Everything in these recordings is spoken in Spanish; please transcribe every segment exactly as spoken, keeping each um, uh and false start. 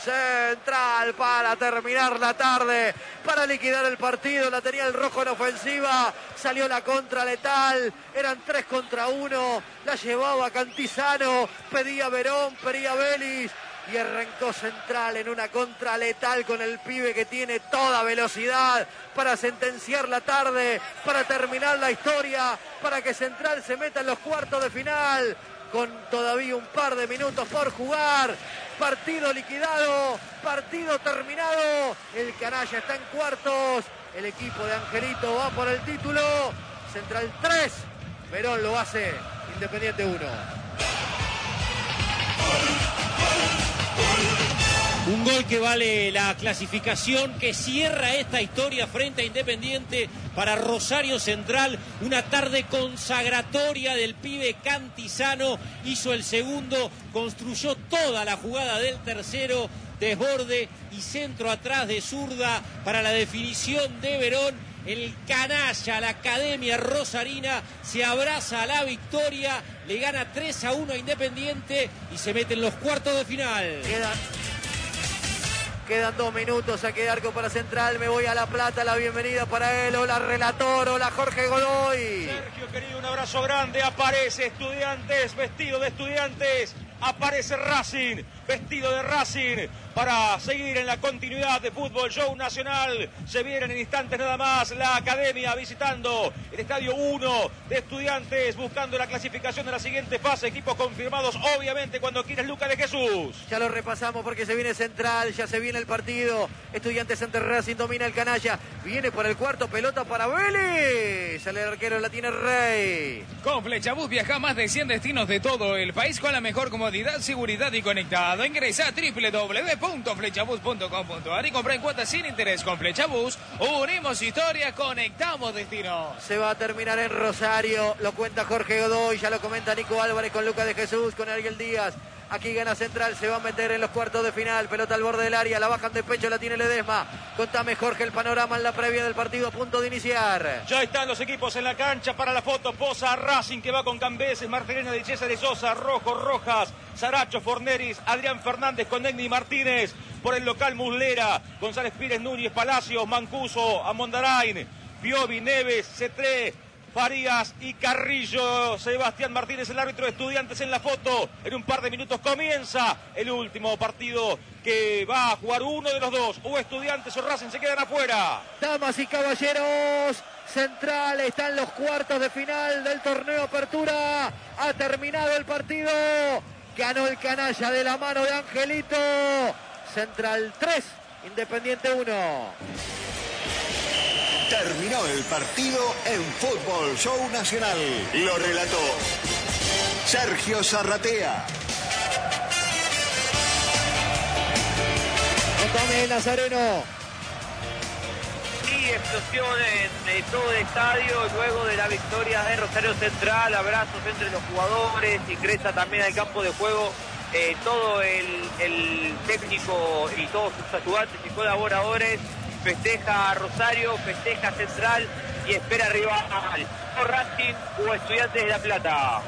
Central para terminar la tarde, para liquidar el partido. La tenía el rojo en ofensiva, salió la contra letal, eran tres contra uno, la llevaba Cantizano, pedía Verón, pedía Vélez y arrancó Central en una contra letal con el pibe que tiene toda velocidad para sentenciar la tarde, para terminar la historia, para que Central se meta en los cuartos de final con todavía un par de minutos por jugar. Partido liquidado, partido terminado, el canalla está en cuartos, el equipo de Angelito va por el título. Central tres, Verón lo hace, Independiente uno. Un gol que vale la clasificación, que cierra esta historia frente a Independiente para Rosario Central. Una tarde consagratoria del pibe Cantizano. Hizo el segundo, construyó toda la jugada del tercero. Desborde y centro atrás de zurda para la definición de Verón. El canalla, la academia rosarina, se abraza a la victoria. Le gana tres a uno a Independiente y se mete en los cuartos de final. Queda... Quedan dos minutos, saque de arco para Central. Me voy a La Plata, la bienvenida para él. Hola, relator, hola, Jorge Godoy. Sergio, querido, un abrazo grande. Aparece Estudiantes, vestido de Estudiantes. Aparece Racing, vestido de Racing, para seguir en la continuidad de Fútbol Show Nacional. Se vienen en instantes nada más la academia visitando el estadio uno de Estudiantes, buscando la clasificación de la siguiente fase. Equipos confirmados, obviamente, cuando quieres, Lucas de Jesús. Ya lo repasamos porque se viene Central, ya se viene el partido. Estudiantes ante Racing, domina el canalla. Viene por el cuarto, pelota para Vélez. Sale el arquero, la tiene Rey. Con Flechabús viaja a más de cien destinos de todo el país con la mejor comodidad, seguridad y conectado. Ingresa a doble u doble u doble u punto flechabús punto com punto a r y compra en cuotas sin interés. Con Flechabús unimos historia, conectamos destinos. Se va a terminar en Rosario, lo cuenta Jorge Godoy, ya lo comenta Nico Álvarez con Lucas de Jesús, con Ariel Díaz. Aquí gana Central, se va a meter en los cuartos de final. Pelota al borde del área, la bajan de pecho, la tiene Ledesma. Contame, Jorge, el panorama en la previa del partido a punto de iniciar. Ya están los equipos en la cancha para la foto. Posa Racing, que va con Cambeses, Marcelena de César de Sosa, Rojo, Rojas, Saracho, Forneris, Adrián Fernández con Negni Martínez. Por el local Muslera, González Pires, Núñez, Palacios, Mancuso, Amondarain, Piovi, Neves, Cetré, Farías y Carrillo. Sebastián Martínez, el árbitro de Estudiantes, en la foto. En un par de minutos comienza el último partido que va a jugar uno de los dos. O Estudiantes o Racing se quedan afuera. Damas y caballeros, Central está en los cuartos de final del torneo Apertura. Ha terminado el partido. Ganó el canalla de la mano de Angelito. Central tres, Independiente uno. Terminó el partido en Fútbol Show Nacional. Lo relató Sergio Zarratea. Contame, Nazareno. Y explosiones de todo el estadio luego de la victoria de Rosario Central. Abrazos entre los jugadores, ingresa también al campo de juego eh, todo el, el técnico y todos sus ayudantes y colaboradores. Festeja Rosario, festeja Central y espera rival o Racing o Estudiantes de La Plata.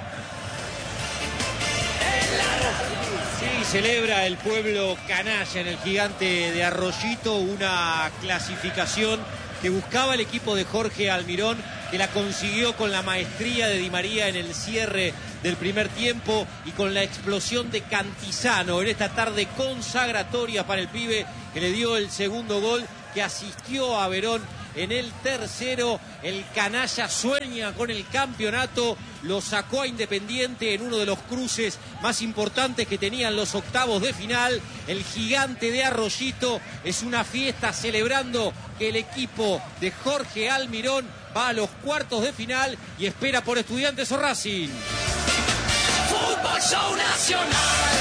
Sí, celebra el pueblo canalla en el Gigante de Arroyito una clasificación que buscaba el equipo de Jorge Almirón, que la consiguió con la maestría de Di María en el cierre del primer tiempo y con la explosión de Cantizano en esta tarde consagratoria para el pibe que le dio el segundo gol, que asistió a Verón en el tercero. El canalla sueña con el campeonato, lo sacó a Independiente en uno de los cruces más importantes que tenían los octavos de final. El Gigante de Arroyito es una fiesta celebrando que el equipo de Jorge Almirón va a los cuartos de final y espera por Estudiantes o Racing. Fútbol Show Nacional,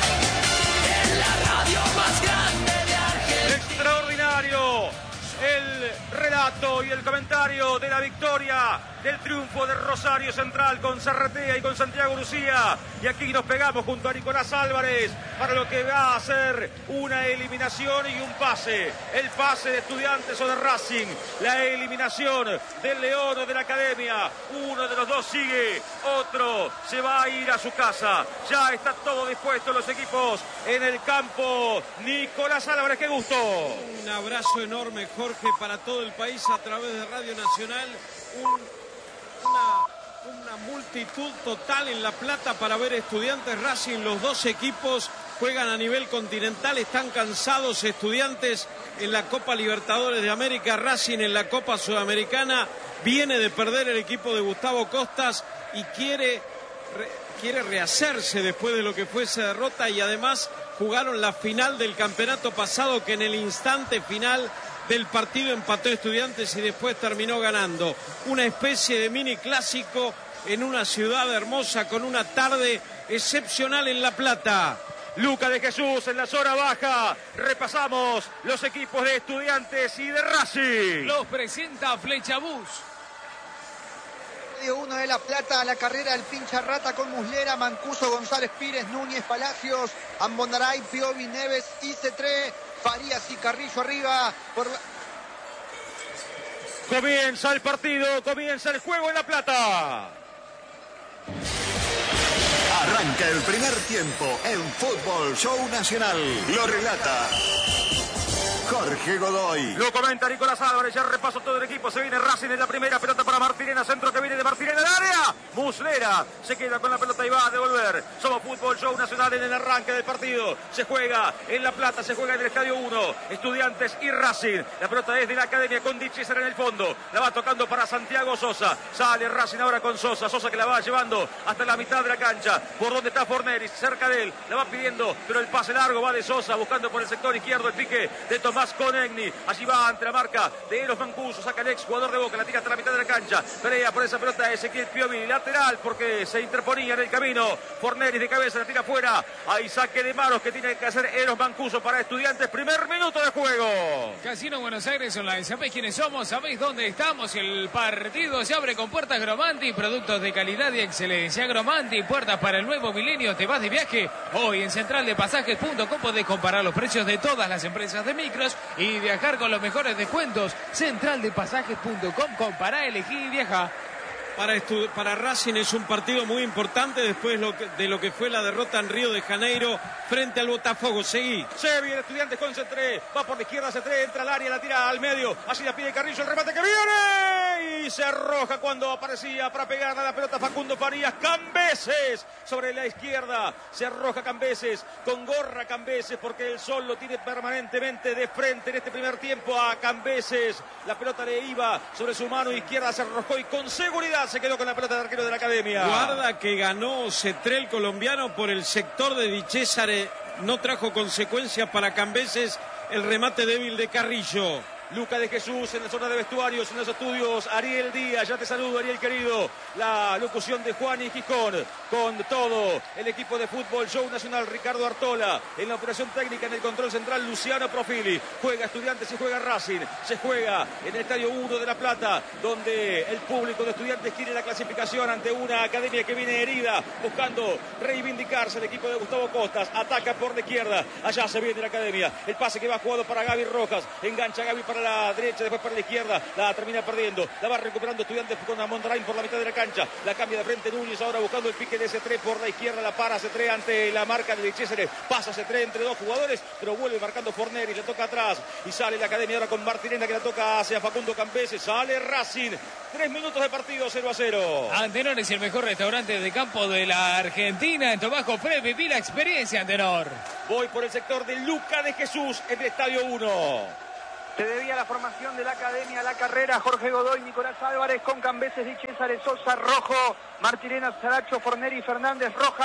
en la radio más grande de Argentina. Extraordinario el el relato y el comentario de la victoria, del triunfo de Rosario Central con Zarratea y con Santiago Lucía. Y aquí nos pegamos junto a Nicolás Álvarez para lo que va a ser una eliminación y un pase. El pase de Estudiantes o de Racing, la eliminación del León o de la Academia. Uno de los dos sigue, otro se va a ir a su casa. Ya está todo dispuesto, los equipos en el campo. Nicolás Álvarez, qué gusto. Un abrazo enorme, Jorge, para todo el país a través de Radio Nacional. Un, una, una multitud total en La Plata para ver Estudiantes Racing. Los dos equipos juegan a nivel continental, están cansados. Estudiantes en la Copa Libertadores de América, Racing en la Copa Sudamericana. Viene de perder el equipo de Gustavo Costas y quiere, re, quiere rehacerse después de lo que fue esa derrota, y además jugaron la final del campeonato pasado, que en el instante final del partido empató Estudiantes y después terminó ganando. Una especie de mini clásico en una ciudad hermosa con una tarde excepcional en La Plata. Luca de Jesús en la zona baja. Repasamos los equipos de Estudiantes y de Racing. Los presenta Flechabús. Uno de La Plata, la carrera del pincha rata con Muslera, Mancuso, González Pires, Núñez, Palacios, Ambondaray, Piovi, Neves y Cetré, Farías y Carrillo arriba. Por... Comienza el partido, comienza el juego en La Plata. Arranca el primer tiempo en Fútbol Show Nacional. Lo relata Jorge Godoy. Lo comenta Nicolás Álvarez. Ya repaso todo el equipo. Se viene Racing en la primera. Pelota para Martirena. Centro que viene de Martirena al área. Muslera se queda con la pelota y va a devolver. Somos Fútbol Show Nacional en el arranque del partido. Se juega en La Plata. Se juega en el Estadio uno. Estudiantes y Racing. La pelota es de la Academia con Di César en el fondo. La va tocando para Santiago Sosa. Sale Racing ahora con Sosa. Sosa que la va llevando hasta la mitad de la cancha. Por donde está Forneris. Cerca de él. La va pidiendo. Pero el pase largo va de Sosa. Buscando por el sector izquierdo el pique de Tomás Conegni. Allí va ante la marca de Eros Mancuso. Saca el ex jugador de Boca. La tira hasta la mitad de la cancha. Pelea por esa pelota Ezequiel Piovi. Lateral porque se interponía en el camino. Forneris de cabeza. La tira fuera. Hay saque de manos que tiene que hacer Eros Mancuso para Estudiantes. Primer minuto de juego. Casino Buenos Aires Online. ¿Sabéis quiénes somos? ¿Sabéis dónde estamos? El partido se abre con puertas Gromanti. Productos de calidad y excelencia. Gromanti. Puertas para el nuevo milenio. ¿Te vas de viaje? Hoy en central de pasajes punto com podés comparar los precios de todas las empresas de micros y viajar con los mejores descuentos. central de pasajes punto com. Compará, elegí y viaja. Para, estu- para Racing es un partido muy importante después lo que, de lo que fue la derrota en Río de Janeiro frente al Botafogo. Seguí. Se viene Estudiantes con Cetré. Va por la izquierda Cetré. Entra al área. La tira al medio. Así la pide Carrillo. El remate que viene. Y se arroja cuando aparecía para pegarle a la pelota Facundo Farías. Cambeses sobre la izquierda. Se arroja Cambeses. Con gorra Cambeses porque el sol lo tiene permanentemente de frente en este primer tiempo a Cambeses. La pelota le iba sobre su mano izquierda. Se arrojó y con seguridad se quedó con la pelota de arquero de la Academia. Guarda que ganó Cetré, el colombiano, por el sector de Di César. No trajo consecuencias para Cambeses el remate débil de Carrillo. Luca de Jesús en la zona de vestuarios, en los estudios, Ariel Díaz, ya te saludo, Ariel querido. La locución de Juan y Gijón, con todo el equipo de Fútbol Show Nacional, Ricardo Artola, en la operación técnica, en el control central, Luciano Profili. Juega Estudiantes y juega Racing, se juega en el Estadio uno de La Plata, donde el público de Estudiantes quiere la clasificación ante una Academia que viene herida, buscando reivindicarse. El equipo de Gustavo Costas ataca por la izquierda, allá se viene la Academia, el pase que va jugado para Gaby Rojas, engancha Gaby para la derecha, después para la izquierda, la termina perdiendo, la va recuperando Estudiantes con Amondarain por la mitad de la cancha, la cambia de frente Núñez, ahora buscando el pique de Cetré por la izquierda, la para Cetré ante la marca de César, pasa Cetré entre dos jugadores, pero vuelve marcando Forneris, le toca atrás y sale la Academia ahora con Martirena que la toca hacia Facundo Cambeses, sale Racing, tres minutos de partido, cero a cero. Antenor es el mejor restaurante de campo de la Argentina, en Tobajo Pre, viví la experiencia, Antenor. Voy por el sector de Luca de Jesús en el Estadio uno. Se debía la formación de la Academia, la carrera, Jorge Godoy, Nicolás Álvarez, con Cambeses, Di César, Sosa, Rojo, Martirena, Saracho, Forneri, Fernández, Rojas,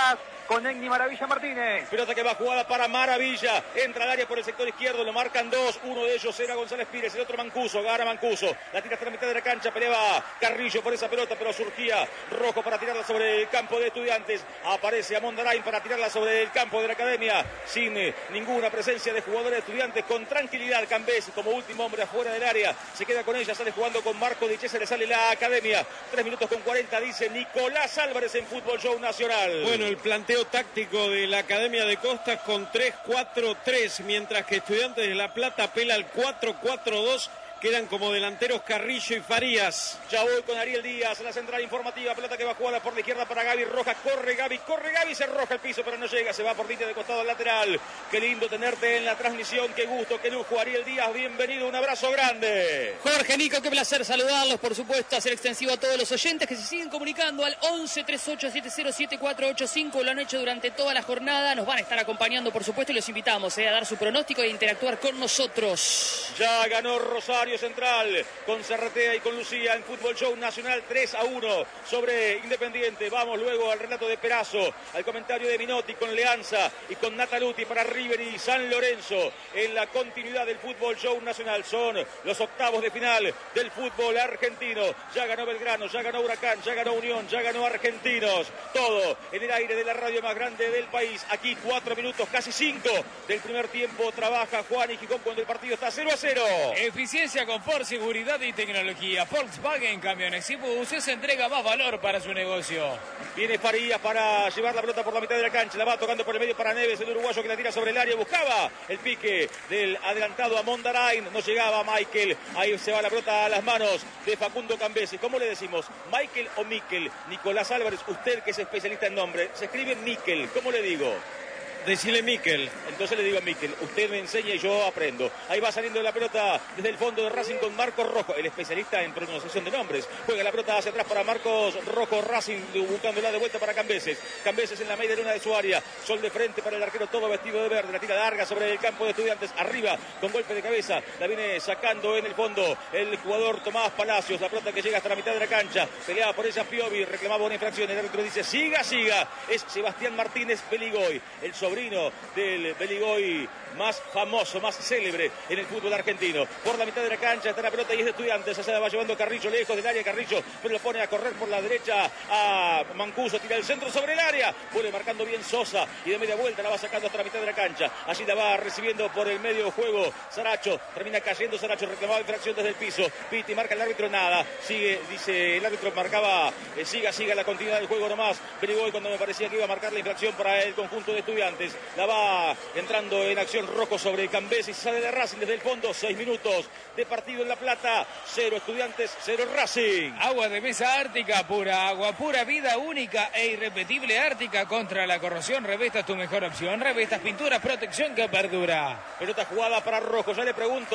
con Egni Maravilla Martínez. Pelota que va jugada para Maravilla. Entra al área por el sector izquierdo. Lo marcan dos. Uno de ellos era González Pires. El otro Mancuso. Gana Mancuso. La tira hasta la mitad de la cancha. Peleaba Carrillo por esa pelota, pero surgía Rojo para tirarla sobre el campo de Estudiantes. Aparece Amondarain para tirarla sobre el campo de la Academia. Sin eh, ninguna presencia de jugadores de Estudiantes. Con tranquilidad Cambés como último hombre afuera del área. Se queda con ella. Sale jugando con Marco Di Cesare. Sale la Academia. Tres minutos con cuarenta. Dice Nicolás Álvarez en Fútbol Show Nacional. Bueno, el planteo táctico de la Academia de Costas con tres cuatro tres, mientras que Estudiantes de La Plata apela al cuatro cuatro dos. Quedan como delanteros Carrillo y Farías. Ya voy con Ariel Díaz, la central informativa. Pelota que va jugada por la izquierda para Gaby Rojas. Corre Gaby, corre Gaby, se arroja el piso, pero no llega. Se va por línea de costado al lateral. Qué lindo tenerte en la transmisión. Qué gusto, qué lujo. Ariel Díaz, bienvenido. Un abrazo grande. Jorge, Nico, qué placer saludarlos. Por supuesto, hacer extensivo a todos los oyentes que se siguen comunicando al once treinta y ocho setenta siete cuatro ocho cinco. Lo han hecho durante toda la jornada. Nos van a estar acompañando, por supuesto, y los invitamos eh, a dar su pronóstico e interactuar con nosotros. Ya ganó Rosario Central con Cerretea y con Lucía en Fútbol Show Nacional tres a uno sobre Independiente. Vamos luego al relato de Perazo, al comentario de Minotti con Leanza y con Nataluti para River y San Lorenzo en la continuidad del Fútbol Show Nacional. Son los octavos de final del fútbol argentino. Ya ganó Belgrano, ya ganó Huracán, ya ganó Unión, ya ganó Argentinos. Todo en el aire de la radio más grande del país. Aquí cuatro minutos, casi cinco del primer tiempo. Trabaja Juan y Gijón cuando el partido está cero a cero. Eficiencia, confort, seguridad y tecnología. Volkswagen Camiones y Buses entrega más valor para su negocio. Viene Farías para llevar la pelota por la mitad de la cancha. La va tocando por el medio para Neves, el uruguayo que la tira sobre el área. Buscaba el pique del adelantado a Mondarain. No llegaba Michael. Ahí se va la pelota a las manos de Facundo Cambesi. ¿Cómo le decimos? ¿Michael o Miquel? Nicolás Álvarez, usted que es especialista en nombre. Se escribe Miquel. ¿Cómo le digo? Decile Miquel. Entonces le digo a Miquel, usted me enseña y yo aprendo. Ahí va saliendo la pelota desde el fondo de Racing con Marcos Rojo, el especialista en pronunciación de nombres. Juega la pelota hacia atrás para Marcos Rojo, Racing buscándola de vuelta para Cambeses. Cambeses en la media luna de su área. Sol de frente para el arquero, todo vestido de verde. La tira larga sobre el campo de Estudiantes. Arriba con golpe de cabeza. La viene sacando en el fondo el jugador Tomás Palacios. La pelota que llega hasta la mitad de la cancha. Peleaba por ella Piovi, reclamaba una infracción. El árbitro dice, siga, siga. Es Sebastián Martínez Beligoy, el sobrino del Beligoy más famoso, más célebre en el fútbol argentino. Por la mitad de la cancha está la pelota y es de Estudiantes. Se va llevando Carrillo lejos del área. Carrillo pero lo pone a correr por la derecha a Mancuso. Tira el centro sobre el área. Vuelve marcando bien Sosa y de media vuelta la va sacando hasta la mitad de la cancha. Allí la va recibiendo por el medio juego Saracho. Termina cayendo Saracho. Reclamaba infracción desde el piso. Piti marca el árbitro. Nada. Sigue, dice el árbitro. Marcaba, eh, siga, siga la continuidad del juego nomás. Beligoy cuando me parecía que iba a marcar la infracción para el conjunto de Estudiantes. La va entrando en acción Rojo sobre Cambesi. Sale de Racing desde el fondo. Seis minutos de partido en La Plata. Cero Estudiantes, cero Racing. Agua de mesa Ártica, pura agua, pura vida única e irrepetible. Ártica contra la corrosión. Revestas tu mejor opción. Revestas pintura, protección que perdura. Pelota jugada para Rojo. Ya le pregunto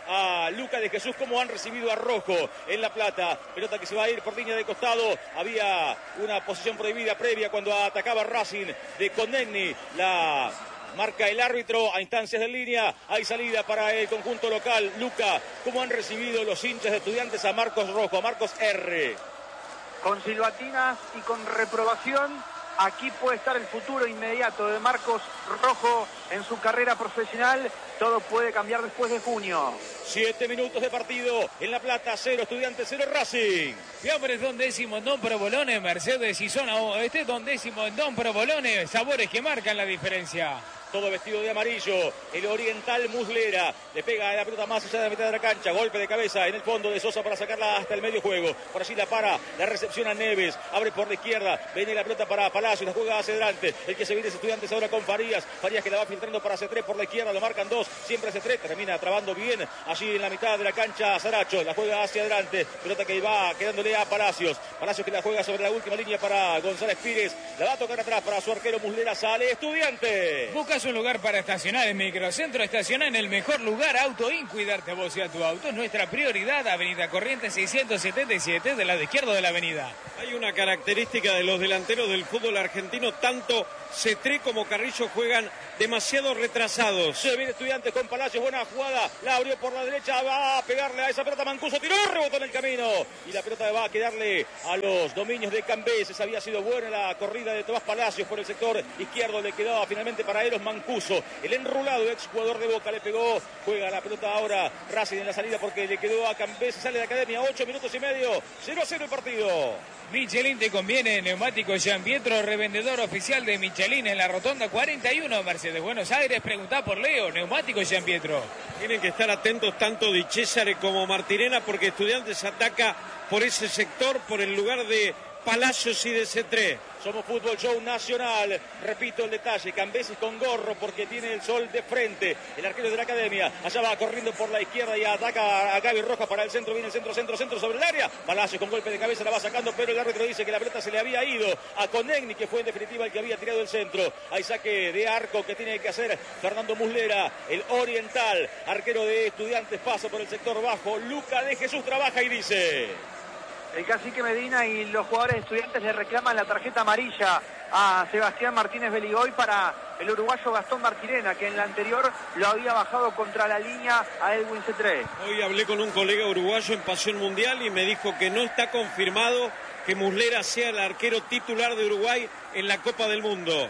a Luca de Jesús cómo han recibido a Rojo en La Plata. Pelota que se va a ir por línea de costado. Había una posición prohibida previa cuando atacaba Racing de Conegni. La marca el árbitro a instancias de línea. Hay salida para el conjunto local. Luca, ¿cómo han recibido los hinchas de Estudiantes a Marcos Rojo, a Marcos R? Con silbatinas y con reprobación. Aquí puede estar el futuro inmediato de Marcos Rojo en su carrera profesional. Todo puede cambiar después de junio. Siete minutos de partido en La Plata, cero Estudiantes, cero Racing. Fiambres Don Décimo en Don Provolone, Mercedes y Zona Oeste, Don Décimo en Don Provolone, sabores que marcan la diferencia. Todo vestido de amarillo, el Oriental Muslera, le pega a la pelota más allá de la mitad de la cancha, golpe de cabeza en el fondo de Sosa para sacarla hasta el medio juego, por allí la para, la recepción a Neves, abre por la izquierda, viene la pelota para Palacios, la juega hacia adelante, el que se viene es Estudiantes ahora con Farías, Farías que la va filtrando para C tres por la izquierda, lo marcan dos, siempre C tres, termina trabando bien, allí en la mitad de la cancha Saracho, la juega hacia adelante, pelota que va quedándole a Palacios, Palacios que la juega sobre la última línea para González Pires, la va a tocar atrás para su arquero Muslera, sale Estudiantes. Busca ¿Buscas un lugar para estacionar en Microcentro? Estaciona en el mejor lugar, Auto In. Cuidarte a vos y a tu auto es nuestra prioridad. Avenida Corrientes seiscientos setenta y siete, del lado izquierdo de la avenida. Hay una característica de los delanteros del fútbol argentino, tanto Cetré como Carrillo juegan demasiado retrasados. Se viene Estudiantes con Palacios, buena jugada, la abrió por la derecha, va a pegarle a esa pelota Mancuso, tiró, rebotó en el camino y la pelota va a quedarle a los dominios de Cambeses. Había sido buena la corrida de Tomás Palacios por el sector izquierdo, le quedaba finalmente para Eros Mancuso, el enrulado ex jugador de Boca, le pegó, juega la pelota ahora Racing en la salida porque le quedó a Cambeses, sale de Academia, ocho minutos y medio, cero a cero el partido. Michelin te conviene, neumático Jean Pietro, revendedor oficial de Michelin en la rotonda cuarenta y uno, Mercedes Buenos Aires. Preguntá por Leo, neumático Jean Pietro. Tienen que estar atentos tanto Di Cesare como Martirena porque Estudiantes ataca por ese sector, por el lugar de Palacios y de Cetré. Somos Fútbol Show Nacional, repito el detalle, Cambeses con gorro porque tiene el sol de frente, el arquero de la Academia, allá va corriendo por la izquierda y ataca a Gaby Rojas para el centro, viene el centro, centro, centro sobre el área, Palacios con golpe de cabeza la va sacando, pero el árbitro dice que la pelota se le había ido a Conegni, que fue en definitiva el que había tirado el centro. Hay saque de arco que tiene que hacer Fernando Muslera, el oriental, arquero de Estudiantes, pasa por el sector bajo, Luca de Jesús trabaja y dice... El cacique Medina y los jugadores de Estudiantes le reclaman la tarjeta amarilla a Sebastián Martínez Beligoy para el uruguayo Gastón Martirena, que en la anterior lo había bajado contra la línea a Edwin Cetré. Hoy hablé con un colega uruguayo en Pasión Mundial y me dijo que no está confirmado que Muslera sea el arquero titular de Uruguay en la Copa del Mundo.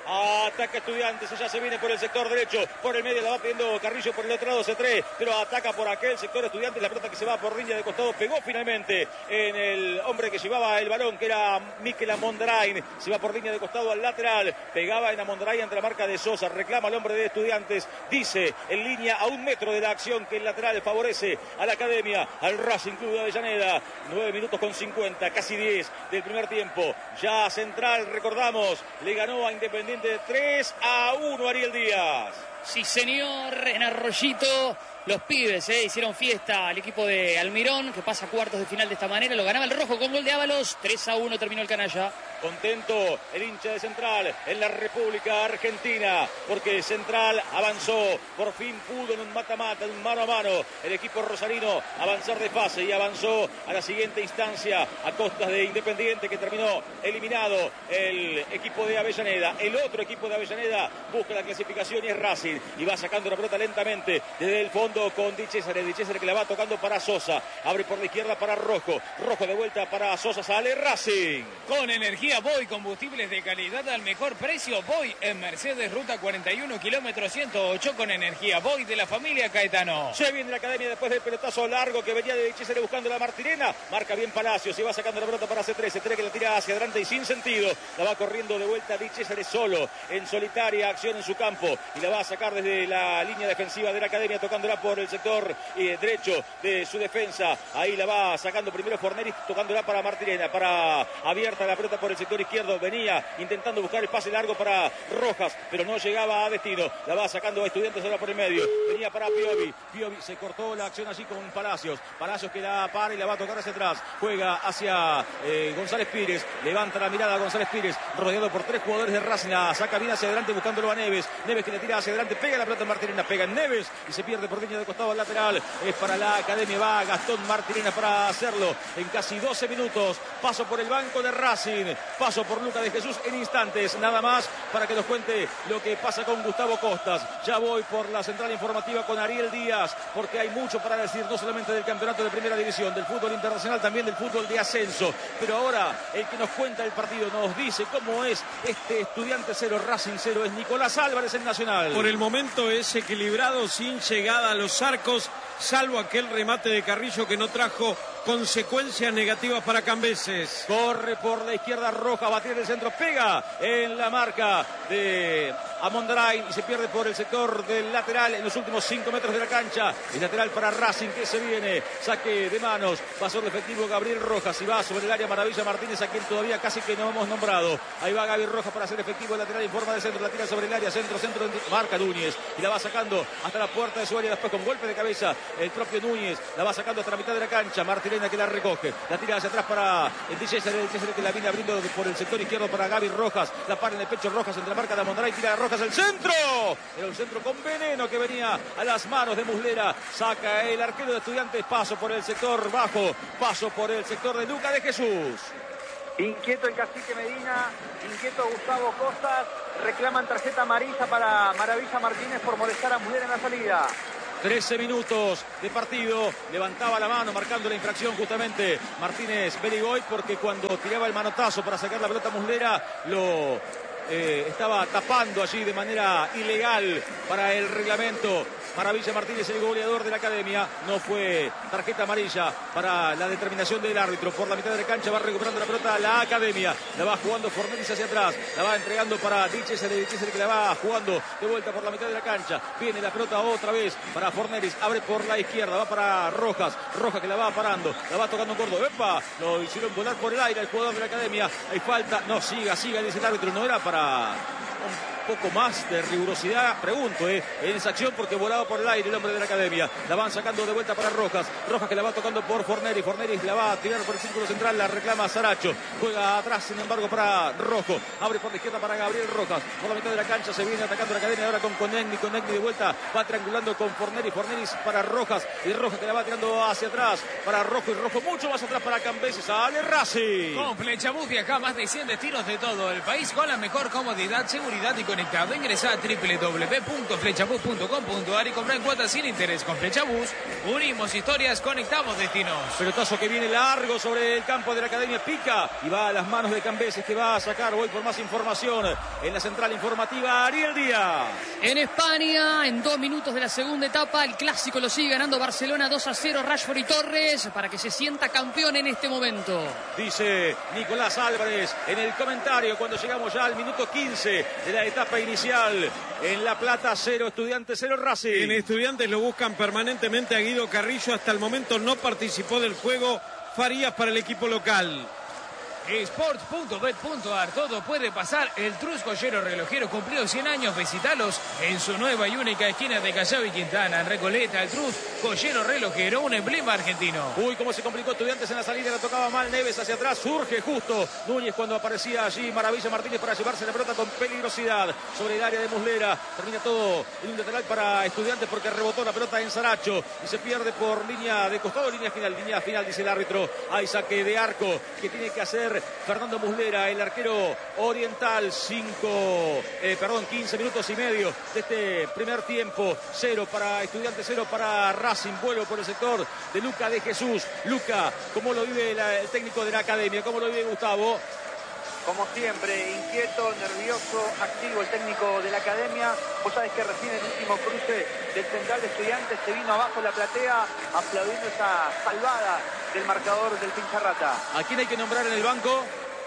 Ataca Estudiantes, ella se viene por el sector derecho, por el medio la va pidiendo Carrillo, por el otro lado Cetré, pero ataca por aquel sector Estudiantes, la pelota que se va por línea de costado, pegó finalmente en el hombre que llevaba el balón, que era Mikel Amondarain, se va por línea de costado al lateral, pegaba en Amondarain ante la marca de Sosa, reclama el hombre de Estudiantes, dice en línea a un metro de la acción que el lateral favorece a la Academia, al Racing Club de Avellaneda, nueve minutos con cincuenta, casi diez del primer tiempo, ya Central, recordamos, le ganó a Independiente tres a uno Ariel Díaz. Sí, señor, en Arroyito los pibes eh, hicieron fiesta al equipo de Almirón, que pasa a cuartos de final de esta manera. Lo ganaba el rojo con gol de Ábalos. tres a uno terminó el canalla. Contento el hincha de Central en la República Argentina, porque Central avanzó, por fin pudo en un mata-mata, en un mano a mano, el equipo rosarino avanzar de fase y avanzó a la siguiente instancia a costas de Independiente, que terminó eliminado el equipo de Avellaneda. El otro equipo de Avellaneda busca la clasificación y es Racing, y va sacando la pelota lentamente desde el fondo con Di Cesare, Di Cesare que la va tocando para Sosa, abre por la izquierda para Rojo, Rojo de vuelta para Sosa, sale Racing. Con energía Boy, combustibles de calidad al mejor precio. Boy en Mercedes, ruta cuarenta y uno, kilómetro ciento ocho, con energía Boy de la familia Caetano. Se viene la Academia después del pelotazo largo que venía de Di Cesare buscando la Martirena, marca bien Palacios y va sacando la pelota para Cetré, Cetré que la tira hacia adelante y sin sentido, la va corriendo de vuelta Di Cesare solo, en solitaria acción en su campo, y la va a sacar desde la línea defensiva de la Academia, tocándola por el sector eh, derecho de su defensa. Ahí la va sacando primero Forneris, tocándola para Martirena, para abierta la pelota por el sector izquierdo, venía intentando buscar el pase largo para Rojas, pero no llegaba a destino, la va sacando a Estudiantes ahora por el medio, venía para Piovi, Piovi se cortó la acción allí con Palacios, Palacios que la para y la va a tocar hacia atrás, juega hacia eh, González Pires, levanta la mirada a González Pires, rodeado por tres jugadores de Racing, la saca bien hacia adelante buscándolo a Neves, Neves que le tira hacia adelante, pega la pelota en Martirena, pega en Neves y se pierde por línea de costado al lateral, es para la Academia, va Gastón Martirena para hacerlo en casi doce minutos, paso por el banco de Racing, paso por Luca de Jesús en instantes, nada más para que nos cuente lo que pasa con Gustavo Costas. Ya voy por la central informativa con Ariel Díaz, porque hay mucho para decir, no solamente del campeonato de primera división, del fútbol internacional, también del fútbol de ascenso, pero ahora el que nos cuenta el partido, nos dice cómo es este Estudiante cero, Racing cero, es Nicolás Álvarez en Nacional. Por el momento es equilibrado, sin llegada a los arcos, salvo aquel remate de Carrillo que no trajo consecuencias negativas para Cambeses. Corre por la izquierda Roja, batir el centro, pega en la marca de Amondarain y se pierde por el sector del lateral en los últimos cinco metros de la cancha. El lateral para Racing que se viene, saque de manos, va a ser efectivo Gabriel Rojas y va sobre el área Maravilla Martínez, a quien todavía casi que no hemos nombrado. Ahí va Gabriel Rojas para hacer efectivo el lateral en forma de centro, la tira sobre el área, centro, centro, marca Núñez y la va sacando hasta la puerta de su área, después con golpe de cabeza el propio Núñez, la va sacando hasta la mitad de la cancha, Martínez que la recoge, la tira hacia atrás para el Di Cesare, el Di Cesare que la viene abriendo por el sector izquierdo para Gaby Rojas, la para en el pecho Rojas entre la marca de Amondarain, tira a Rojas Rojas, el centro. Era un centro con veneno que venía a las manos de Muslera. Saca el arquero de Estudiantes, paso por el sector bajo, paso por el sector de Luca de Jesús. Inquieto el cacique Medina, inquieto Gustavo Costas, reclaman tarjeta amarilla para Maravilla Martínez por molestar a Muslera en la salida. trece minutos de partido, levantaba la mano marcando la infracción justamente Martínez Beligoy, porque cuando tiraba el manotazo para sacar la pelota a Muslera lo eh, estaba tapando allí de manera ilegal para el reglamento. Maravilla Martínez, el goleador de la academia. No fue tarjeta amarilla para la determinación del árbitro. Por la mitad de la cancha va recuperando la pelota la academia. La va jugando Forneris hacia atrás. La va entregando para Dichesel, Dichesel que la va jugando de vuelta por la mitad de la cancha. Viene la pelota otra vez para Forneris. Abre por la izquierda. Va para Rojas. Rojas que la va parando. La va tocando un gordo. ¡Epa! Lo hicieron volar por el aire el jugador de la academia. Hay falta. No, siga, siga, dice el árbitro. No era para un poco más de rigurosidad, pregunto, eh, en esa acción, porque volaba por el aire el hombre de la academia. La van sacando de vuelta para Rojas. Rojas que la va tocando por Forneris. Forneris la va a tirar por el círculo central. La reclama Saracho. Juega atrás, sin embargo, para Rojo. Abre por la izquierda para Gabriel Rojas. Por la mitad de la cancha se viene atacando la academia ahora con Conegni. Conegni de vuelta va triangulando con Forneris. Forneris para Rojas. Y Rojas que la va tirando hacia atrás para Rojo. Y Rojo mucho más atrás para Cambeses. Sale Racing. Con Flechabús viaja más de cien destinos de todo el país con la mejor comodidad, seguridad y conectado. Ingresa a doble u doble u doble u punto flechabús punto com punto a r y compra en cuotas sin interés. Con Flechabús unimos historias, conectamos destinos. Pelotazo que viene largo sobre el campo de la academia, pica y va a las manos de Cambeses, que va a sacar. Voy por más información en la central informativa, Ariel Díaz. En España, en dos minutos de la segunda etapa, el clásico lo sigue ganando Barcelona dos a cero, Rashford y Torres, para que se sienta campeón en este momento. Dice Nicolás Álvarez en el comentario cuando llegamos ya al minuto quince de la etapa inicial. En La Plata, cero Estudiantes, cero Racing. En Estudiantes lo buscan permanentemente a Guido Carrillo. Hasta el momento no participó del juego Farías para el equipo local. Sports punto bet punto a r, todo puede pasar. El Trus Joyero Relojero cumplió cien años. Visitalos en su nueva y única esquina de Callao y Quintana, en Recoleta. El Trus Joyero Relojero, un emblema argentino. Uy, cómo se complicó Estudiantes en la salida. La tocaba mal Neves hacia atrás. Surge justo Núñez cuando aparecía allí Maravilla Martínez para llevarse la pelota con peligrosidad sobre el área de Muslera. Termina todo en un lateral para Estudiantes porque rebotó la pelota en Saracho y se pierde por línea de costado, línea final, línea final, dice el árbitro. Hay saque de arco que tiene que hacer Fernando Muslera, el arquero oriental. Cinco, eh, perdón, quince minutos y medio de este primer tiempo. Cero para Estudiantes, cero para Racing. Vuelo por el sector de Luca de Jesús. Luca, ¿cómo lo vive la, el técnico de la academia? ¿Cómo lo vive Gustavo? Como siempre, inquieto, nervioso, activo el técnico de la academia. Vos sabés que recién el último cruce del central de Estudiantes se vino abajo la platea aplaudiendo esa salvada del marcador del Pincharrata. ¿A quién hay que nombrar en el banco?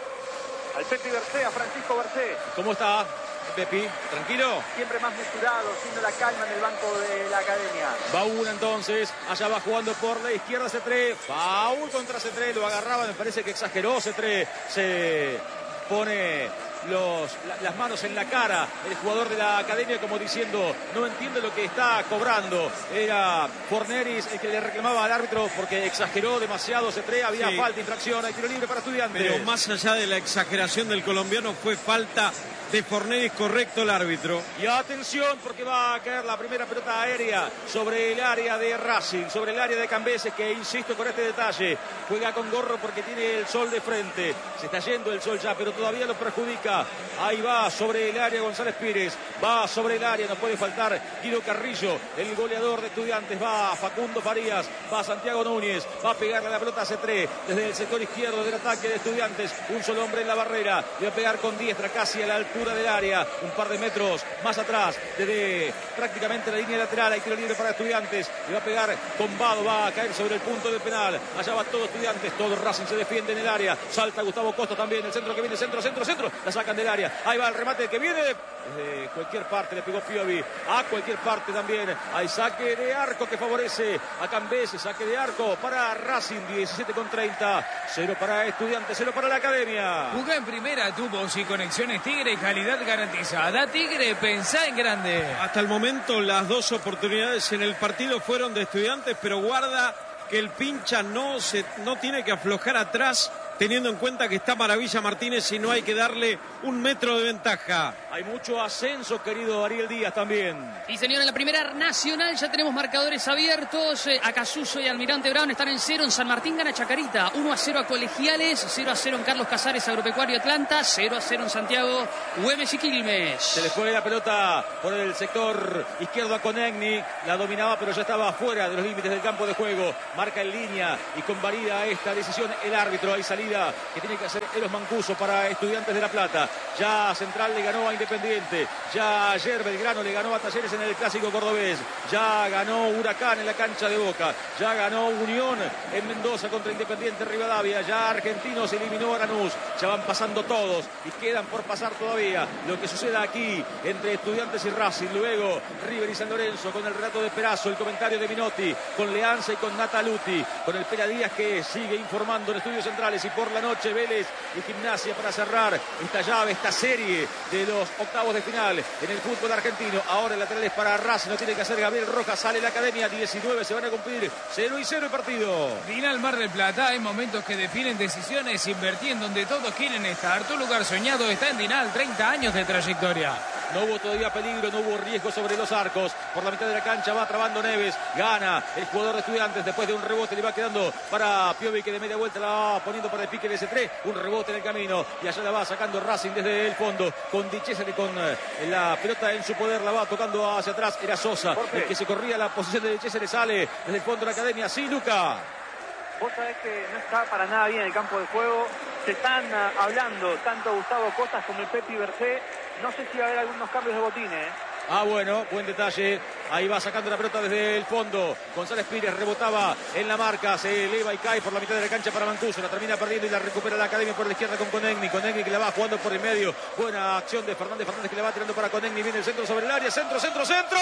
Al Pepe Bercé, a Francisco Bercé. ¿Cómo está, Pepi? ¿Tranquilo? Siempre más mesurado, siendo la calma en el banco de la academia. Va una entonces, allá va jugando por la izquierda Cetré. Foul contra Cetré, lo agarraba, me parece que exageró Cetré. Se pone los, la, las manos en la cara el jugador de la academia como diciendo no entiende lo que está cobrando. Era Forneris el que le reclamaba al árbitro porque exageró demasiado Cetré, había sí. falta, infracción, hay tiro libre para Estudiantes. Pero más allá de la exageración del colombiano, fue falta de Forneris, correcto el árbitro. Y atención porque va a caer la primera pelota aérea sobre el área de Racing, sobre el área de Cambeses, que insisto con este detalle, juega con gorro porque tiene el sol de frente. Se está yendo el sol ya, pero todavía lo perjudica. Ahí va sobre el área González Pires, va sobre el área, no puede faltar Guido Carrillo, el goleador de Estudiantes. Va Facundo Farías, va Santiago Núñez, va a pegarle la pelota a Cetré desde el sector izquierdo del ataque de Estudiantes. Un solo hombre en la barrera, le va a pegar con diestra casi a la altura del área, un par de metros más atrás, desde prácticamente la línea lateral. Hay tiro libre para Estudiantes, le va a pegar con Vado, va a caer sobre el punto del penal. Allá va todo Estudiantes, todo Racing se defiende en el área. Salta Gustavo Costa también, el centro que viene, centro, centro, centro, la sacan del área. Ahí va el remate que viene desde cualquier parte, le pegó Piovi a cualquier parte también. Hay saque de arco que favorece a Cambeses, saque de arco para Racing. Diecisiete con treinta, cero para Estudiantes, cero para la academia. Jugá en primera, tubos y conexiones Tigre, calidad garantizada. Tigre, pensá en grande. Hasta el momento las dos oportunidades en el partido fueron de Estudiantes, pero guarda que el pincha no, se, no tiene que aflojar atrás teniendo en cuenta que está Maravilla Martínez y no hay que darle un metro de ventaja. Hay mucho ascenso, querido Ariel Díaz también. Y señor, en la primera nacional ya tenemos marcadores abiertos. Eh, Acasuso y Almirante Brown están en cero. En San Martín gana Chacarita, uno a cero a Colegiales, cero a cero en Carlos Casares, Agropecuario Atlanta, cero a cero en Santiago, Güemes y Quilmes. Se le fue la pelota por el sector izquierdo a Conegni, la dominaba pero ya estaba fuera de los límites del campo de juego. Marca en línea y convalida esta decisión el árbitro. Hay salida que tiene que hacer Eros Mancuso para Estudiantes de La Plata. Ya Central le ganó a Independiente, ya ayer Belgrano le ganó a Talleres en el Clásico Cordobés, ya ganó Huracán en la cancha de Boca, ya ganó Unión en Mendoza contra Independiente Rivadavia, ya Argentinos eliminó a Lanús, ya van pasando todos y quedan por pasar todavía lo que suceda aquí entre Estudiantes y Racing. Luego River y San Lorenzo con el relato de Perazo, el comentario de Minotti, con Leanza y con Nataluti, con el Pera Díaz que sigue informando en Estudios Centrales, y por la noche Vélez y Gimnasia para cerrar esta llave, esta serie de los octavos de final en el fútbol argentino. Ahora el lateral es para Racing, no tiene que hacer Gabriel Rojas, sale la Academia, diecinueve se van a cumplir, cero y cero el partido. Final Mar del Plata, hay momentos que definen decisiones, invertí en donde todos quieren estar. Tu lugar soñado está en Dinal, treinta años de trayectoria. No hubo todavía peligro, no hubo riesgo sobre los arcos. Por la mitad de la cancha va trabando Neves. Gana el jugador de Estudiantes. Después de un rebote le va quedando para Piovi, que de media vuelta la va poniendo para el pique de ese tres. Un rebote en el camino. Y allá la va sacando Racing desde el fondo. Con Di Cesare, con eh, la pelota en su poder, la va tocando hacia atrás. Era Sosa el que se corría la posición de Di Cesare. Sale desde el fondo de la Academia. Sí, Luca. Vos sabés que no está para nada bien el campo de juego. Se están uh, hablando tanto Gustavo Costas como el Pepi Bercé. No sé si va a haber algunos cambios de botines, ¿eh? Ah, bueno, buen detalle. Ahí va sacando la pelota desde el fondo. González Pires rebotaba en la marca. Se eleva y cae por la mitad de la cancha para Mancuso. La termina perdiendo y la recupera la Academia por la izquierda con Conegni. Conegni que la va jugando por el medio. Buena acción de Fernández. Fernández que le va tirando para Conegni. Viene el centro sobre el área. Centro, centro, centro.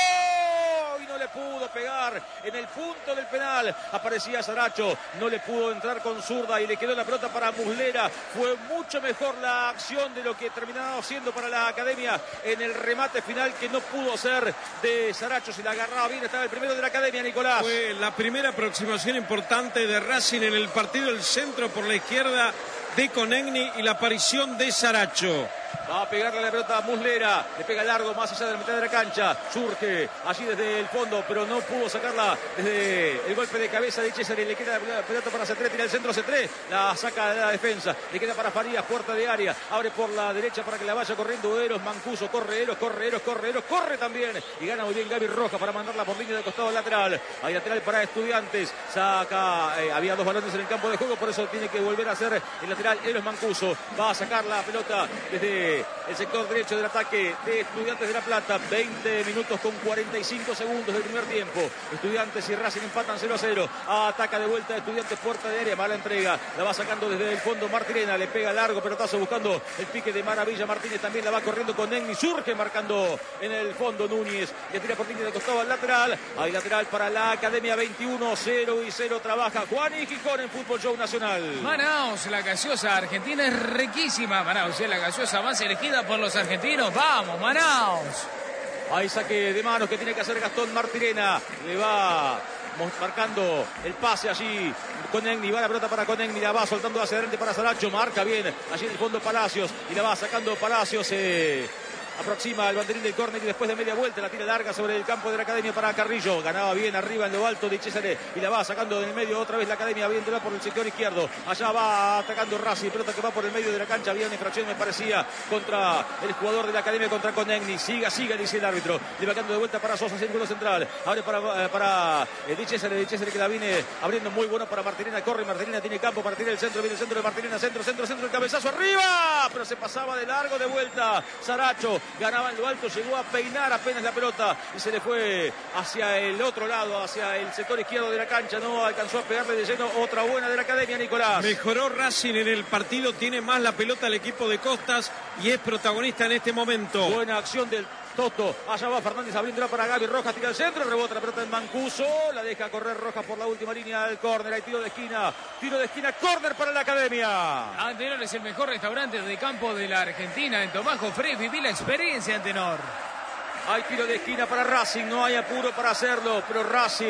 Y no le pudo pegar en el punto del penal. Aparecía Saracho. No le pudo entrar con zurda y le quedó la pelota para Muslera. Fue mucho mejor la acción de lo que terminaba siendo para la Academia en el remate final, que no pudo ser de Saracho. Si la agarraba bien, estaba el primero de la Academia, Nicolás. Fue la primera aproximación importante de Racing en el partido. El centro por la izquierda de Conegni y la aparición de Saracho. Va a pegarle la pelota a Muslera, le pega largo más allá de la mitad de la cancha, surge allí desde el fondo, pero no pudo sacarla desde el golpe de cabeza de Cesare. Le queda la pelota para Cetré, tira el centro Cetré, la saca de la defensa, le queda para Farías, puerta de área, abre por la derecha para que la vaya corriendo Eros Mancuso, corre Eros, corre Eros, corre Eros, corre también, y gana muy bien Gaby Rojas para mandarla por línea de costado lateral. Hay lateral para Estudiantes, saca, eh, había dos balones en el campo de juego, por eso tiene que volver a hacer el lateral Eros Mancuso. Va a sacar la pelota desde el sector derecho del ataque de Estudiantes de La Plata. Veinte minutos con cuarenta y cinco segundos del primer tiempo. Estudiantes y Racing empatan cero a cero. Ataca de vuelta Estudiantes, puerta de área, mala entrega, la va sacando desde el fondo Martirena, le pega largo pelotazo buscando el pique de Maravilla Martínez, también la va corriendo con Negni, surge marcando en el fondo Núñez, le tira por línea de costado al lateral. Hay lateral para la Academia. Veintiuno cero y cero trabaja Juan y Gijón en Fútbol Show Nacional. Manaus, la gaseosa argentina es riquísima. Manaus es la gaseosa más elegida por los argentinos. ¡Vamos, Manaus! Hay saque de manos que tiene que hacer Gastón Martirena. Le va marcando el pase allí Conegni, va la pelota para Conegni, la va soltando hacia adelante para Saracho, marca bien allí en el fondo Palacios y la va sacando Palacios. Eh, aproxima el banderín del córner y después de media vuelta la tira larga sobre el campo de la Academia para Carrillo. Ganaba bien arriba en lo alto de Cesare y la va sacando del medio otra vez la Academia, viéndola por el sector izquierdo. Allá va atacando Racing, pelota que va por el medio de la cancha. Había una infracción, me parecía, contra el jugador de la Academia, contra Conegni. Siga, siga, dice el árbitro. Le va quedando de vuelta para Sosa, círculo central. Abre para, eh, para eh, Di Cesare, Di Cesare que la viene abriendo muy bueno para Martirena. Corre Martirena, tiene campo para tirar el centro. Viene el centro de Martirena, centro, centro, centro, el cabezazo arriba. Pero se pasaba de largo de vuelta. Saracho ganaba en lo alto, llegó a peinar apenas la pelota y se le fue hacia el otro lado, hacia el sector izquierdo de la cancha. No alcanzó a pegarle de lleno. Otra buena de la Academia, Nicolás. Mejoró Racing en el partido, tiene más la pelota el equipo de Costas y es protagonista en este momento. Buena acción del Toto. Allá va Fernández abriéndola para Gaby Rojas, tira al centro, rebota la pelota en Mancuso, la deja correr Rojas por la última línea del córner. Hay tiro de esquina, tiro de esquina, córner para la Academia. Antenor es el mejor restaurante de campo de la Argentina. En Tomajo Frey viví la experiencia, Antenor. Hay tiro de esquina para Racing, no hay apuro para hacerlo, pero Racing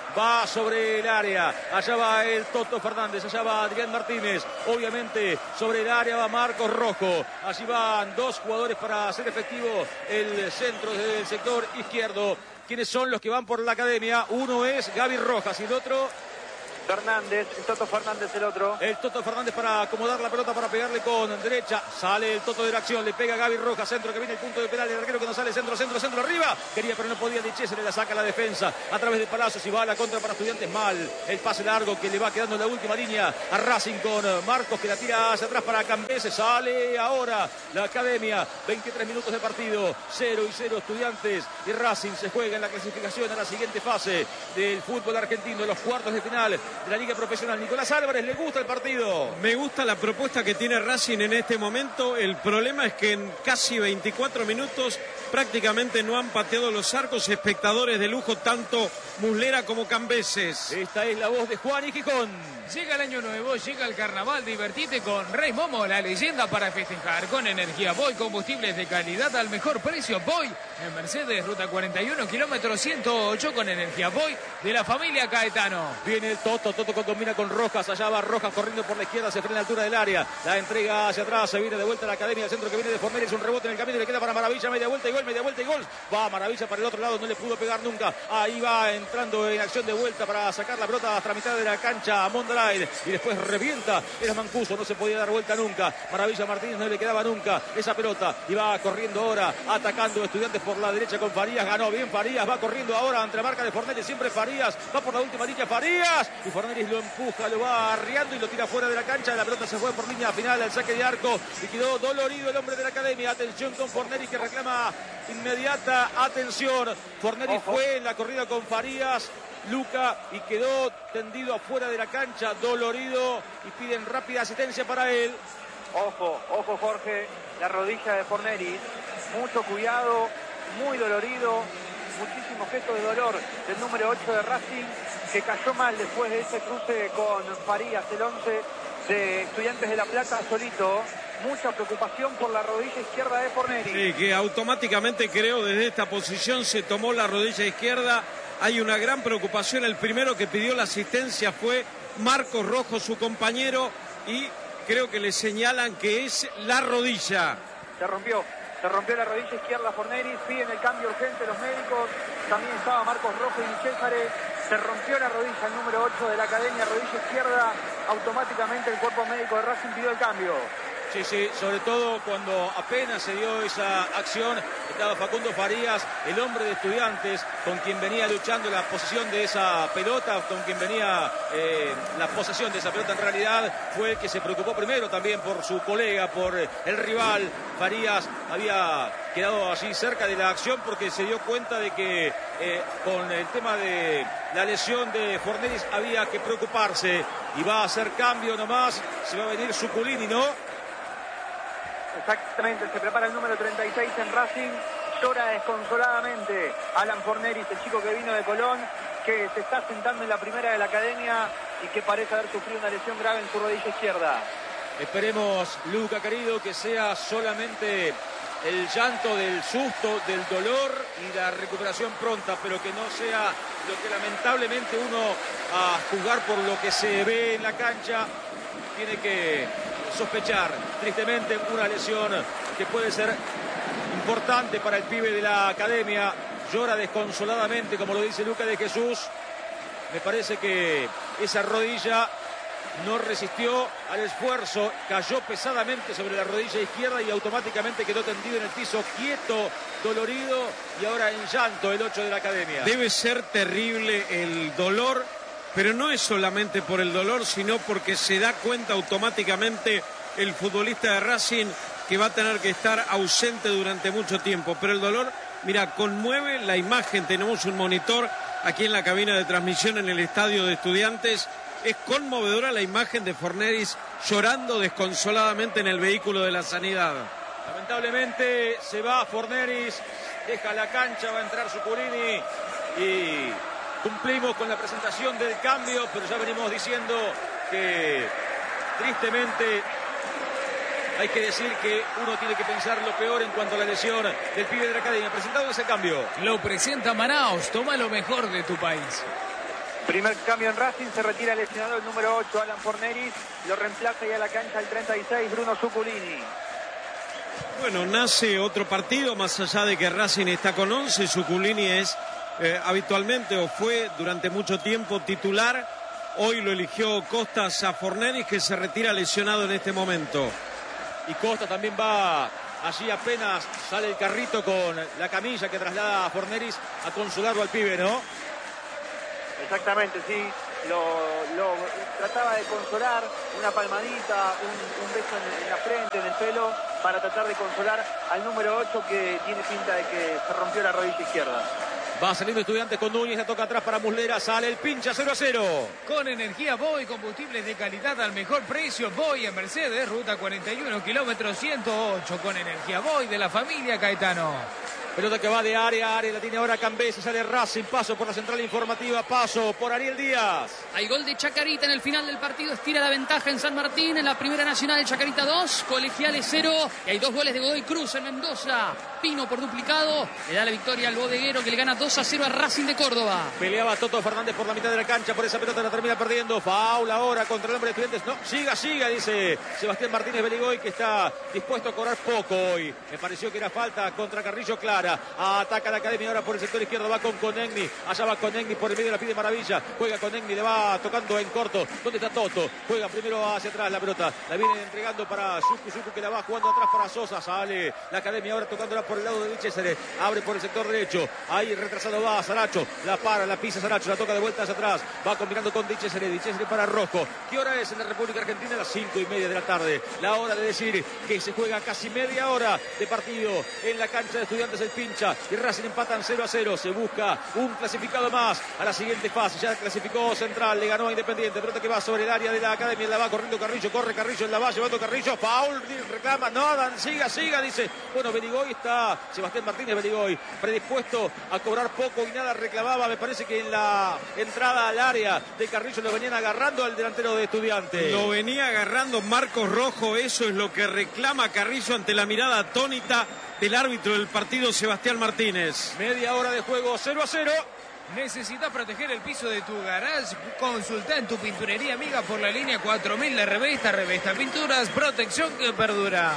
va sobre el área. Allá va el Toto Fernández, allá va Adrián Martínez. Obviamente sobre el área va Marcos Rojo. Allí van dos jugadores para hacer efectivo el centro del sector izquierdo. ¿Quiénes son los que van por la academia? Uno es Gaby Rojas y el otro... Fernández, el Toto Fernández el otro. El Toto Fernández para acomodar la pelota, para pegarle con derecha. Sale el Toto de la acción, le pega a Gaby Rojas, centro que viene el punto de penal, el arquero que no sale, centro, centro, centro, arriba. Quería pero no podía, Di Cesare la saca la defensa a través de Palacios y va a la contra para Estudiantes. Mal el pase largo que le va quedando en la última línea a Racing con Marcos que la tira hacia atrás para Cambeses. Sale ahora la academia, veintitrés minutos de partido, cero y cero Estudiantes y Racing se juega en la clasificación a la siguiente fase del fútbol argentino, los cuartos de final de la Liga Profesional. Nicolás Álvarez, ¿le gusta el partido? Me gusta la propuesta que tiene Racing en este momento. El problema es que en casi veinticuatro minutos prácticamente no han pateado los arcos. Espectadores de lujo, tanto Muslera como Cambeses. Esta es la voz de Juan y Gijón. Llega el año nuevo, llega el carnaval, divertite con Rey Momo, la leyenda para festejar. Con energía Boy, combustibles de calidad al mejor precio. Boy, en Mercedes, ruta cuarenta y uno, kilómetro ciento ocho, con energía Boy de la familia Caetano. Viene el Toto, Toto combina con Rojas, allá va Rojas corriendo por la izquierda, se frena a la altura del área, la entrega hacia atrás, se viene de vuelta a la academia, el centro que viene de Forneris, un rebote en el camino, le queda para Maravilla, media vuelta y gol, media vuelta y gol. Va Maravilla para el otro lado, no le pudo pegar nunca. Ahí va entrando en acción de vuelta para sacar la pelota hasta la mitad de la cancha a Mondrail y después revienta. Era Mancuso, no se podía dar vuelta nunca. Maravilla Martínez no le quedaba nunca esa pelota y va corriendo ahora, atacando Estudiantes por la derecha con Farías. Ganó bien Farías, va corriendo ahora ante la marca de Forneris, siempre Farías, va por la última línea Farías y Forneris lo empuja, lo va arriando y lo tira fuera de la cancha. La pelota se fue por línea final al saque de arco y quedó dolorido el hombre de la academia. Atención con Forneris que reclama inmediata atención. Forneris fue en la corrida con Farías, Luca, y quedó tendido afuera de la cancha, dolorido, y piden rápida asistencia para él. Ojo, ojo Jorge, la rodilla de Forneris, mucho cuidado, muy dolorido, muchísimo gesto de dolor del número ocho de Racing, que cayó mal después de ese cruce con Farías, el once de Estudiantes de La Plata, solito. Mucha preocupación por la rodilla izquierda de Forneris. Sí, que automáticamente creo desde esta posición se tomó la rodilla izquierda. Hay una gran preocupación. El primero que pidió la asistencia fue Marcos Rojo, su compañero, y creo que le señalan que es la rodilla. Se rompió, se rompió la rodilla izquierda a Forneris, piden el cambio urgente los médicos, también estaba Marcos Rojo y Di Cesare. Se rompió la rodilla, el número ocho de la academia, rodilla izquierda, automáticamente el cuerpo médico de Racing pidió el cambio. Sí, sí, sobre todo cuando apenas se dio esa acción, estaba Facundo Farías, el hombre de Estudiantes, con quien venía luchando la posesión de esa pelota, con quien venía eh, la posesión de esa pelota en realidad, fue el que se preocupó primero también por su colega, por el rival. Farías había quedado allí cerca de la acción porque se dio cuenta de que eh, con el tema de la lesión de Forneris había que preocuparse, y va a hacer cambio nomás, se va a venir Suculini, ¿no? Exactamente, se prepara el número treinta y seis en Racing, llora desconsoladamente Alan Forneris, el chico que vino de Colón, que se está sentando en la primera de la academia y que parece haber sufrido una lesión grave en su rodilla izquierda. Esperemos, Luca querido, que sea solamente el llanto del susto, del dolor y la recuperación pronta, pero que no sea lo que lamentablemente uno, a juzgar por lo que se ve en la cancha, tiene que sospechar. Tristemente una lesión que puede ser importante para el pibe de la academia. Llora desconsoladamente, como lo dice Luca de Jesús. Me parece que esa rodilla no resistió al esfuerzo, cayó pesadamente sobre la rodilla izquierda y automáticamente quedó tendido en el piso, quieto, dolorido y ahora en llanto el ocho de la academia. Debe ser terrible el dolor, pero no es solamente por el dolor, sino porque se da cuenta automáticamente el futbolista de Racing que va a tener que estar ausente durante mucho tiempo. Pero el dolor, mira, conmueve la imagen. Tenemos un monitor aquí en la cabina de transmisión en el estadio de Estudiantes. Es conmovedora la imagen de Forneris llorando desconsoladamente en el vehículo de la Sanidad. Lamentablemente se va Forneris, deja la cancha, va a entrar Suculini y cumplimos con la presentación del cambio, pero ya venimos diciendo que tristemente hay que decir que uno tiene que pensar lo peor en cuanto a la lesión del pibe de la academia. Presentado ese cambio. Lo presenta Manaos, toma lo mejor de tu país. Primer cambio en Racing, se retira el lesionado el número ocho, Alan Forneris, lo reemplaza ya a la cancha el treinta y seis, Bruno Zuculini. Bueno, nace otro partido, más allá de que Racing está con once, Zuculini es eh, habitualmente o fue durante mucho tiempo titular. Hoy lo eligió Costas a Forneris, que se retira lesionado en este momento. Y Costa también va allí, apenas sale el carrito con la camilla que traslada a Forneris a consolarlo al pibe, ¿no? Exactamente, sí. Lo, lo trataba de consolar, una palmadita, un, un beso en, en la frente, en el pelo, para tratar de consolar al número ocho, que tiene pinta de que se rompió la rodilla izquierda. Va saliendo Estudiantes con Núñez, la toca atrás para Muslera, sale el pincha cero a cero. Con energía Boy, combustibles de calidad al mejor precio. Boy en Mercedes, ruta cuarenta y uno, kilómetro ciento ocho. Con energía Boy de la familia Caetano. Pelota que va de área a área, la tiene ahora Cambese, sale Racing, paso por la central informativa, paso por Ariel Díaz. Hay gol de Chacarita en el final del partido, estira la ventaja en San Martín, en la Primera Nacional, Chacarita dos, Colegiales cero, y hay dos goles de Godoy Cruz en Mendoza. Pino por duplicado, le da la victoria al bodeguero, que le gana dos a cero a Racing de Córdoba. Peleaba Toto Fernández por la mitad de la cancha, por esa pelota la termina perdiendo. Faul ahora contra el hombre de Estudiantes. No, siga, siga, dice Sebastián Martínez Beligoy, que está dispuesto a cobrar poco hoy. Me pareció que era falta contra Carrillo clara. Ataca la Academia ahora por el sector izquierdo, va con Conegni, allá va Conegni por el medio, la pide Maravilla, juega Conegni, le va tocando en corto. ¿Dónde está Toto? Juega primero hacia atrás la pelota, la viene entregando para Yuku, Yuku que la va jugando atrás para Sosa, sale la Academia ahora tocándola por el lado de César, abre por el sector derecho, ahí retrasado va Saracho, la para, la pisa Saracho, la toca de vuelta hacia atrás, va combinando con Di Cesare, Di Cesare para Rojo. ¿Qué hora es en la República Argentina? A las cinco y media de la tarde, la hora de decir que se juega casi media hora de partido en la cancha de Estudiantes el Pincha, y Racing empatan cero a cero, se busca un clasificado más a la siguiente fase, ya clasificó Central, le ganó a Independiente, pelota que va sobre el área de la Academia, la va corriendo Carrillo, corre Carrillo, la va llevando Carrillo, foul, reclama, no, dan, siga, siga, dice, bueno, Beligoy está, Sebastián Martínez Beligoy, predispuesto a cobrar poco y nada reclamaba, me parece que en la entrada al área de Carrillo lo venían agarrando al delantero de Estudiantes. Lo venía agarrando Marcos Rojo, eso es lo que reclama Carrillo ante la mirada atónita del árbitro del partido, Sebastián Martínez. Media hora de juego, cero a cero. ¿Necesitas proteger el piso de tu garage? Consulta en tu pinturería amiga por la línea cuatro mil de Revesta, Revesta Pinturas, protección que perdura.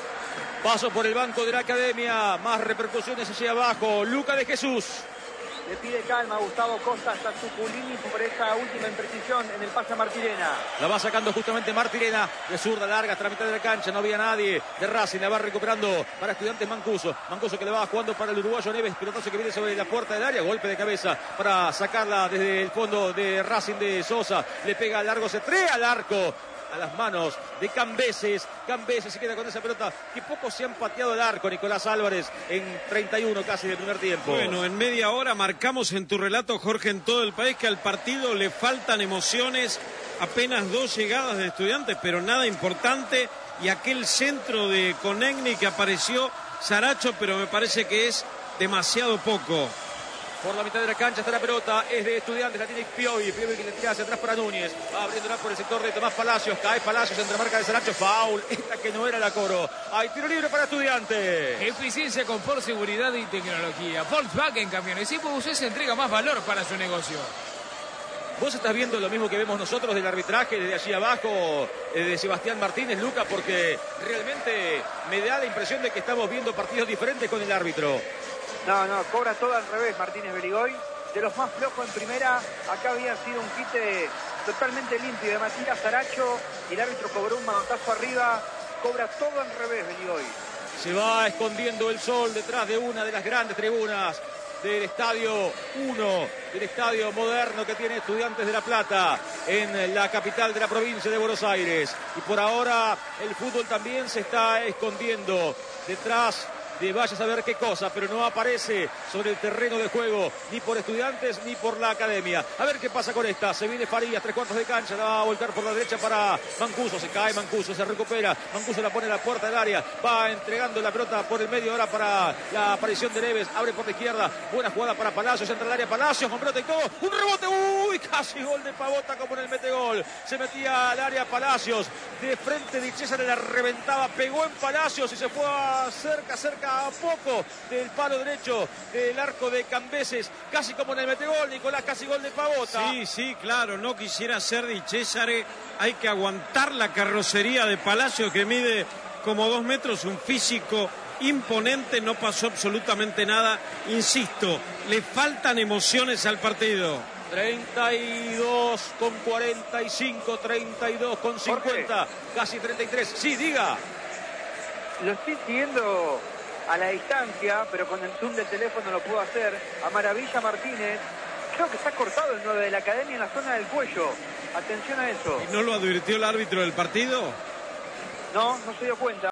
Paso por el banco de la Academia, más repercusiones hacia abajo, Luca de Jesús. Le pide calma a Gustavo Costa hasta Zuculini por esa última imprecisión en el pase a Martirena. La va sacando justamente Martirena, de zurda larga hasta la mitad de la cancha, no había nadie de Racing, la va recuperando para Estudiantes Mancuso. Mancuso que le va jugando para el uruguayo Neves, pelotazo que viene sobre la puerta del área, golpe de cabeza para sacarla desde el fondo de Racing de Sosa. Le pega largo, se trae al arco. A las manos de Cambeses. Cambeses se queda con esa pelota que pocos se han pateado el arco, Nicolás Álvarez, en treinta y uno casi del primer tiempo. Bueno, en media hora marcamos en tu relato, Jorge, en todo el país que al partido le faltan emociones. Apenas dos llegadas de Estudiantes, pero nada importante. Y aquel centro de Conegni que apareció Saracho, pero me parece que es demasiado poco. Por la mitad de la cancha está la pelota, es de Estudiantes, la tiene Piovi, Piovi que le tira hacia atrás para Núñez, va abriéndola por el sector de Tomás Palacios, cae Palacios entre marca de Saracho, foul, esta que no era la coro, hay tiro libre para Estudiantes. Eficiencia, confort, seguridad y tecnología. Volkswagen Camiones y Buses entrega más valor para su negocio. ¿Vos estás viendo lo mismo que vemos nosotros del arbitraje desde allí abajo, eh, de Sebastián Martínez, Luca? Porque realmente me da la impresión de que estamos viendo partidos diferentes con el árbitro. No, no, cobra todo al revés Martínez Beligoy. De los más flojos en primera, acá había sido un quite totalmente limpio de Matías Saracho. El árbitro cobró un manotazo arriba, cobra todo al revés Beligoy. Se va escondiendo el sol detrás de una de las grandes tribunas del estadio uno, del estadio moderno que tiene Estudiantes de La Plata en la capital de la provincia de Buenos Aires. Y por ahora el fútbol también se está escondiendo detrás de vaya a saber qué cosa, pero no aparece sobre el terreno de juego ni por Estudiantes ni por la Academia. A ver qué pasa con esta, se viene Farías, tres cuartos de cancha, la va a volcar por la derecha para Mancuso, se cae Mancuso, se recupera, Mancuso la pone a la puerta del área, va entregando la pelota por el medio ahora para la aparición de Neves, abre por la izquierda, buena jugada para Palacios, entra al área Palacios, con pelota y todo, un rebote, uy, casi gol de Pavota como en el metegol, se metía al área Palacios, de frente. Di César la reventaba, pegó en Palacios y se fue a cerca, cerca a poco del palo derecho del arco de Cambeses, casi como en el metegol, Nicolás, casi gol de Pavota. Sí, sí, claro, no quisiera ser Di César, hay que aguantar la carrocería de Palacios que mide como dos metros, un físico imponente, no pasó absolutamente nada, insisto, le faltan emociones al partido. treinta y dos con cuarenta y cinco, treinta y dos con cincuenta, Jorge, casi treinta y tres. Sí, diga. Lo estoy siguiendo a la distancia, pero con el zoom del teléfono lo puedo hacer. A Maravilla Martínez, creo que está cortado el nueve de la Academia en la zona del cuello. Atención a eso. ¿Y no lo advirtió el árbitro del partido? No, no se dio cuenta.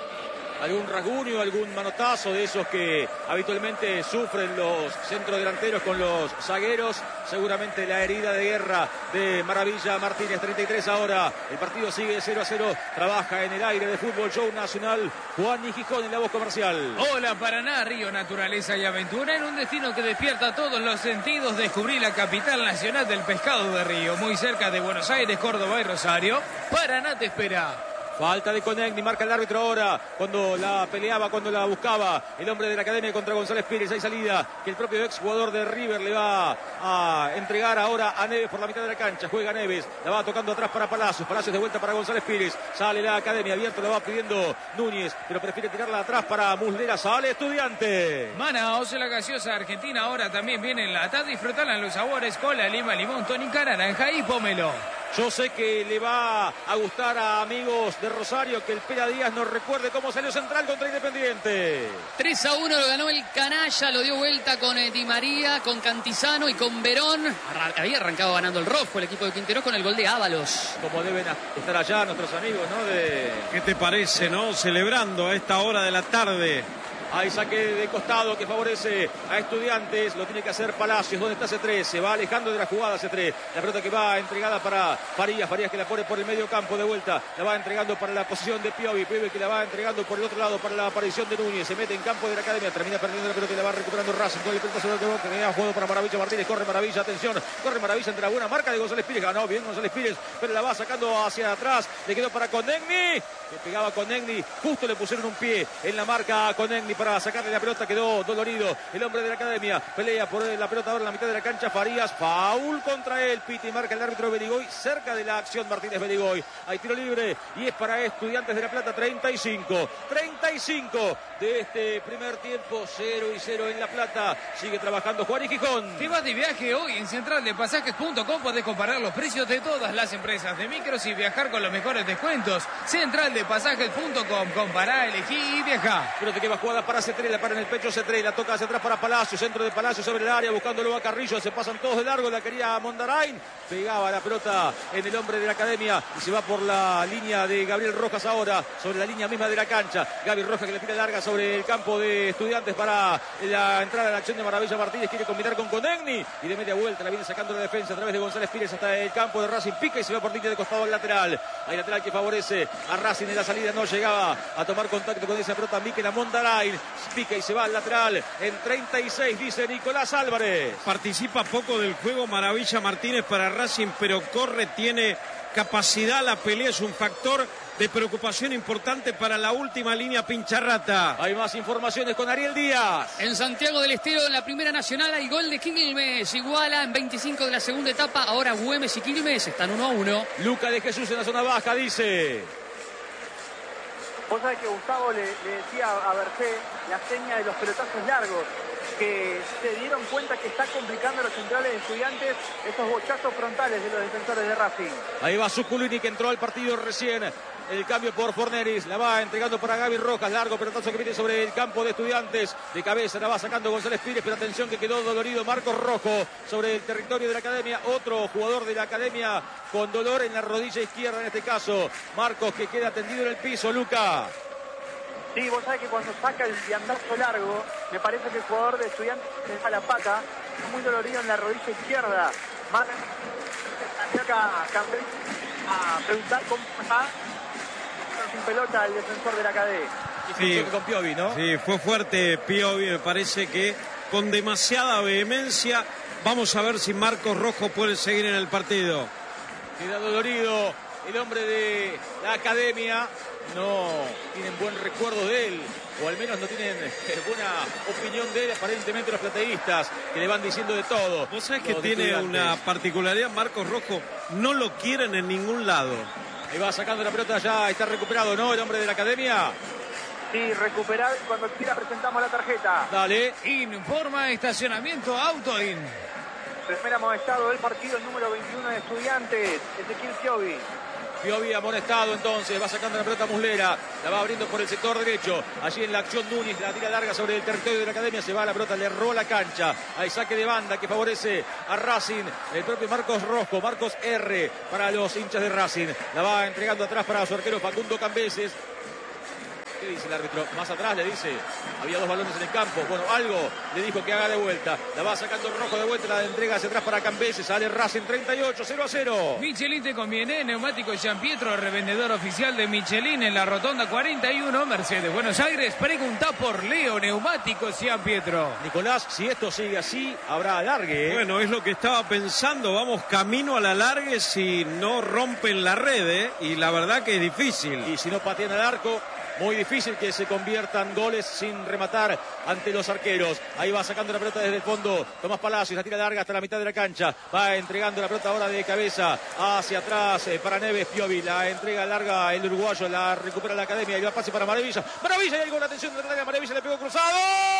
Algún rasguño, algún manotazo de esos que habitualmente sufren los centrodelanteros con los zagueros. Seguramente la herida de guerra de Maravilla Martínez. Treinta y tres ahora. El partido sigue cero a cero. Trabaja en el aire de Fútbol Show Nacional Juan y Gijón en la voz comercial. Hola Paraná, Río, naturaleza y aventura. En un destino que despierta todos los sentidos. Descubrí la capital nacional del pescado de Río. Muy cerca de Buenos Aires, Córdoba y Rosario. Paraná te espera. Falta de Conegni, marca el árbitro ahora, cuando la peleaba, cuando la buscaba el hombre de la Academia contra González Pires. Hay salida que el propio exjugador de River le va a entregar ahora a Neves por la mitad de la cancha. Juega Neves, la va tocando atrás para Palacios, Palacios de vuelta para González Pires. Sale la Academia, abierto, la va pidiendo Núñez, pero prefiere tirarla atrás para Muslera. Sale Estudiante. Manaos, la gaseosa argentina ahora también viene en lata. Disfrutarla en los sabores cola, lima, limón, tónica, naranja y pomelo. Yo sé que le va a gustar a amigos de Rosario que el Pera Díaz nos recuerde cómo salió Central contra Independiente. tres a uno lo ganó el Canalla, lo dio vuelta con eh, Di María, con Cantizano y con Verón. Arran- había arrancado ganando el rojo el equipo de Quinteros con el gol de Ábalos. Como deben estar allá nuestros amigos, ¿no? De... ¿Qué te parece, no? Celebrando a esta hora de la tarde. Hay saque de costado que favorece a Estudiantes. Lo tiene que hacer Palacios. ¿Dónde está C tres? Se va alejando de la jugada C tres. La pelota que va entregada para Farías. Farías que la pone por el medio campo de vuelta. La va entregando para la posición de Piovi. Piovi que la va entregando por el otro lado para la aparición de Núñez. Se mete en campo de la Academia. Termina perdiendo la pelota y la va recuperando Racing. Con el pelota sobre el que tenía jugado para Maravilla Martínez. Corre Maravilla. Atención. Corre Maravilla entre la buena marca de González Pires. Ganó bien González Pires. Pero la va sacando hacia atrás. Le quedó para Conegni. Que pegaba Conegni. Justo le pusieron un pie en la marca a Conegni para sacarle la pelota. Quedó dolorido el hombre de la Academia. Pelea por la pelota ahora en la mitad de la cancha. Farías, faul contra él. Piti marca el árbitro Beligoy. Cerca de la acción Martínez Beligoy. Hay tiro libre y es para Estudiantes de La Plata. treinta y cinco. treinta y cinco de este primer tiempo. cero y cero en La Plata. Sigue trabajando Juan y Gijón. Si vas de viaje hoy en central de pasajes punto com podés comparar los precios de todas las empresas de micros y viajar con los mejores descuentos. central de pasajes punto com. Compará, elegí y viajá. Pero te queda jugada para C tres. La para en el pecho C tres, la toca hacia atrás para Palacio, centro de Palacio sobre el área, buscándolo a Carrillo, se pasan todos de largo, la quería Mondarain, pegaba la pelota en el hombre de la Academia y se va por la línea de Gabriel Rojas ahora, sobre la línea misma de la cancha. Gaby Rojas que le tira larga sobre el campo de Estudiantes para la entrada de la acción de Maravilla Martínez, quiere combinar con Conegni y de media vuelta la viene sacando la defensa a través de González Pires hasta el campo de Racing, pica y se va por línea de costado al lateral. Hay lateral que favorece a Racing en la salida, no llegaba a tomar contacto con esa pelota Miquel Mondarain, pica y se va al lateral en treinta y seis, dice Nicolás Álvarez. Participa poco del juego Maravilla Martínez para Racing, pero corre, tiene capacidad, la pelea es un factor de preocupación importante para la última línea Pincharrata. Hay más informaciones con Ariel Díaz. En Santiago del Estero, en la Primera Nacional, hay gol de Quilmes. Iguala en veinticinco de la segunda etapa. Ahora Güemes y Quilmes están uno a uno. Luca de Jesús en la zona baja, dice... Vos sabés que Gustavo le, le decía a Bercé la seña de los pelotazos largos, que se dieron cuenta que está complicando a los centrales de Estudiantes esos bochazos frontales de los defensores de Racing. Ahí va Zuculini que entró al partido recién. El cambio por Forneris, la va entregando para Gaby Rojas, largo pelotazo que viene sobre el campo de Estudiantes, de cabeza la va sacando González Pires, pero atención que quedó dolorido Marcos Rojo sobre el territorio de la Academia, otro jugador de la Academia con dolor en la rodilla izquierda en este caso, Marcos que queda tendido en el piso. Luca. Sí, vos sabés que cuando saca el viandazo largo, me parece que el jugador de Estudiantes deja la pata, muy dolorido en la rodilla izquierda. Más acá a preguntar cómo está sin pelota el defensor de la Academia. Sí, con Piovi, ¿no? Sí, fue fuerte Piovi, me parece que con demasiada vehemencia. Vamos a ver si Marcos Rojo puede seguir en el partido. Queda dolorido el hombre de la academia, no tienen buen recuerdo de él, o al menos no tienen buena opinión de él, aparentemente los plateístas, que le van diciendo de todo. Vos sabés que tiene una particularidad, Marcos Rojo, no lo quieren en ningún lado. Ahí va sacando la pelota, ya está recuperado, ¿no? El hombre de la academia. Sí, recuperar, cuando quiera presentamos la tarjeta. Dale. Informa estacionamiento Autoin. Primer amonestado del partido, el número veintiuno de Estudiantes, Ezequiel Piovi. Piovi amonestado entonces, va sacando la pelota Muslera, la va abriendo por el sector derecho, allí en la acción Núñez, la tira larga sobre el territorio de la academia, se va la pelota, le erró la cancha, hay saque de banda que favorece a Racing, el propio Marcos Rojo, Marcos R para los hinchas de Racing, la va entregando atrás para su arquero Facundo Cambeses. ¿Qué dice el árbitro? Más atrás le dice, había dos balones en el campo. Bueno, algo le dijo que haga de vuelta. La va sacando el Rojo de vuelta, la entrega hacia atrás para Cambeses. Sale Racing treinta y ocho, cero a cero. Michelin te conviene, neumático Gian Pietro, revendedor oficial de Michelin en la rotonda cuarenta y uno, Mercedes, Buenos Aires. Pregunta por Leo, neumático Gian Pietro. Nicolás, si esto sigue así, habrá alargue, ¿eh? Bueno, es lo que estaba pensando. Vamos camino al alargue si no rompen la red, ¿eh? Y la verdad que es difícil. Y si no patean al arco, muy difícil que se conviertan goles sin rematar ante los arqueros. Ahí va sacando la pelota desde el fondo Tomás Palacios, la tira larga hasta la mitad de la cancha. Va entregando la pelota ahora de cabeza hacia atrás eh, para Neves Piovi. La entrega larga el uruguayo, la recupera la academia y va pase para Maravilla. Maravilla, y algo la atención de la Maravilla, le pegó cruzado.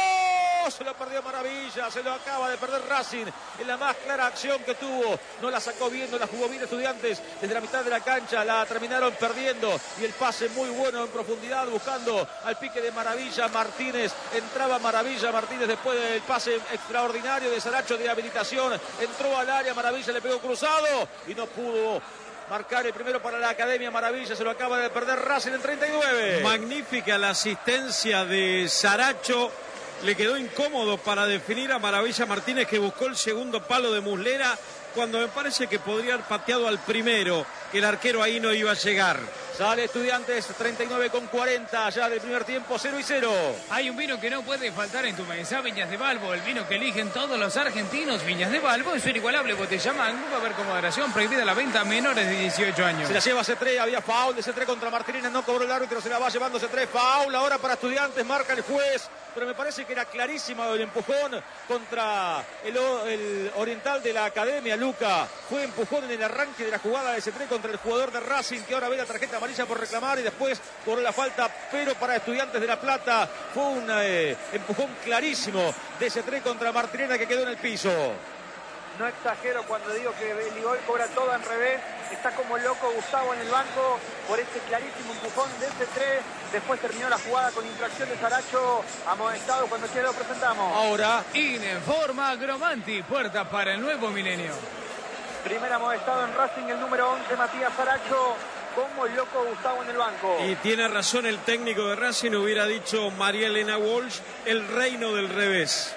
Se lo perdió Maravilla, se lo acaba de perder Racing en la más clara acción que tuvo. No la sacó bien, no la jugó bien Estudiantes desde la mitad de la cancha, la terminaron perdiendo y el pase muy bueno en profundidad buscando al pique de Maravilla Martínez. Entraba Maravilla Martínez después del pase extraordinario de Saracho de habilitación. Entró al área, Maravilla le pegó cruzado y no pudo marcar el primero para la academia. Maravilla, se lo acaba de perder Racing en treinta y nueve. Magnífica la asistencia de Saracho. Le quedó incómodo para definir a Maravilla Martínez, que buscó el segundo palo de Muslera, cuando me parece que podría haber pateado al primero, que el arquero ahí no iba a llegar. Sale Estudiantes, treinta y nueve con cuarenta ya del primer tiempo, cero y cero. Hay un vino que no puede faltar en tu mesa, Viñas de Balbo, el vino que eligen todos los argentinos. Viñas de Balbo, en su inigualable botella Magnum, va a haber con moderación, prohibida la venta a menores de dieciocho años. Se la lleva C tres, había foul de C tres contra Martínez, no cobró el árbitro, se la va llevando C tres, foul ahora para Estudiantes, marca el juez, pero me parece que era clarísimo el empujón contra el, el oriental de la academia, Luca. Fue empujón en el arranque de la jugada de C tres contra el jugador de Racing, que ahora ve la tarjeta amarilla por reclamar y después por la falta, pero para Estudiantes de La Plata fue un eh, empujón clarísimo de C tres contra Martínez, que quedó en el piso. No exagero cuando digo que Beligol cobra todo en revés. Está como loco Gustavo en el banco por este clarísimo empujón de C tres. Después terminó la jugada con infracción de Saracho. Amonestado, cuando quiera lo presentamos. Ahora Informa Agromanti, puerta para el nuevo milenio. Primer amonestado en Racing, el número once, Matías Saracho. Como loco Gustavo en el banco. Y tiene razón el técnico de Racing, hubiera dicho María Elena Walsh, el reino del revés.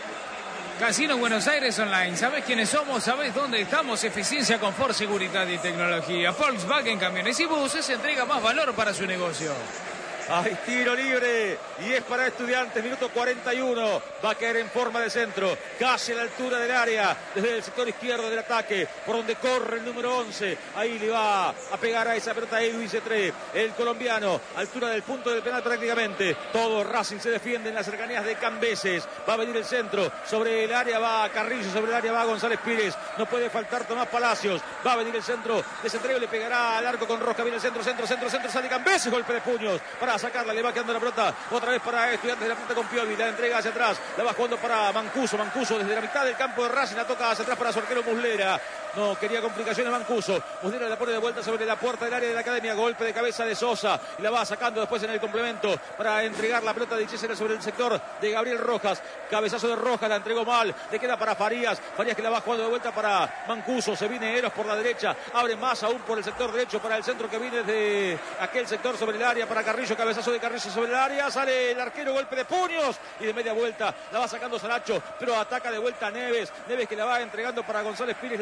Casino Buenos Aires Online. ¿Sabés quiénes somos? ¿Sabés dónde estamos? Eficiencia, confort, seguridad y tecnología. Volkswagen Camiones y Buses entrega más valor para su negocio. Hay tiro libre y es para Estudiantes, minuto cuarenta y uno, va a caer en forma de centro, casi a la altura del área, desde el sector izquierdo del ataque, por donde corre el número once, ahí le va a pegar a esa pelota Edwin C tres, el colombiano, altura del punto del penal prácticamente, todo Racing se defiende en las cercanías de Cambeses, va a venir el centro, sobre el área va Carrillo, sobre el área va González Pires, no puede faltar Tomás Palacios, va a venir el centro de Centreo, le pegará al arco con Rosca, viene el centro, centro, centro, centro, sale Cambeses, golpe de puños, para sacarla, le va quedando la pelota otra vez para Estudiantes de La Plata con Piovi, la entrega hacia atrás, la va jugando para Mancuso, Mancuso desde la mitad del campo de Racing, la toca hacia atrás para su arquero Muslera, no quería complicaciones Mancuso, Muslera la pone de vuelta sobre la puerta del área de la academia, golpe de cabeza de Sosa, y la va sacando después en el complemento para entregar la pelota de Chesera sobre el sector de Gabriel Rojas, cabezazo de Rojas, la entregó mal, le queda para Farías, Farías que la va jugando de vuelta para Mancuso, se viene Eros por la derecha, abre más aún por el sector derecho para el centro que viene de aquel sector sobre el área para Carrillo, cabezazo de Carrillo sobre el área, sale el arquero, golpe de puños y de media vuelta la va sacando Saracho, pero ataca de vuelta Neves, Neves que la va entregando para González Pires, la abre por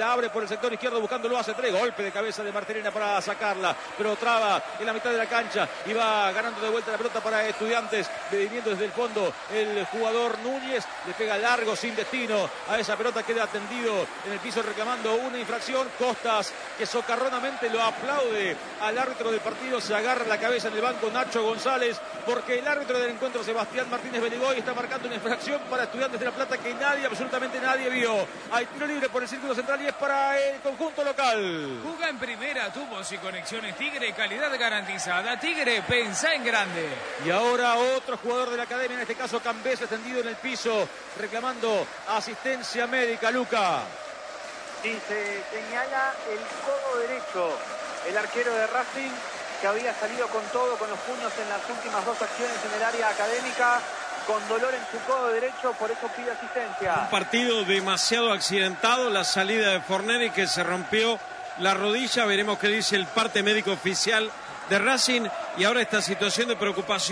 el sector izquierdo buscando lo hace tres. Golpe de cabeza de Martirena para sacarla, pero traba en la mitad de la cancha y va ganando de vuelta la pelota para Estudiantes, viniendo desde el fondo el jugador Núñez, le pega largo sin destino a esa pelota, queda atendido en el piso reclamando una infracción. Costas, que socarronamente lo aplaude al árbitro del partido, se agarra la cabeza en el banco Nacho González, porque el árbitro del encuentro, Sebastián Martínez Beligoy, está marcando una infracción para Estudiantes de La Plata que nadie, absolutamente nadie vio. Hay tiro libre por el círculo central y es para el conjunto local. Juga en primera, tubos y conexiones Tigre, calidad garantizada. Tigre, pensá en grande. Y ahora otro jugador de la academia, en este caso Cambés, extendido en el piso, reclamando asistencia médica. Luca. Sí, se señala el codo derecho, el arquero de Racing, que había salido con todo, con los puños en las últimas dos acciones en el área académica, con dolor en su codo derecho, por eso pide asistencia. Un partido demasiado accidentado, la salida de Forneri, que se rompió la rodilla. Veremos qué dice el parte médico oficial de Racing, y ahora esta situación de preocupación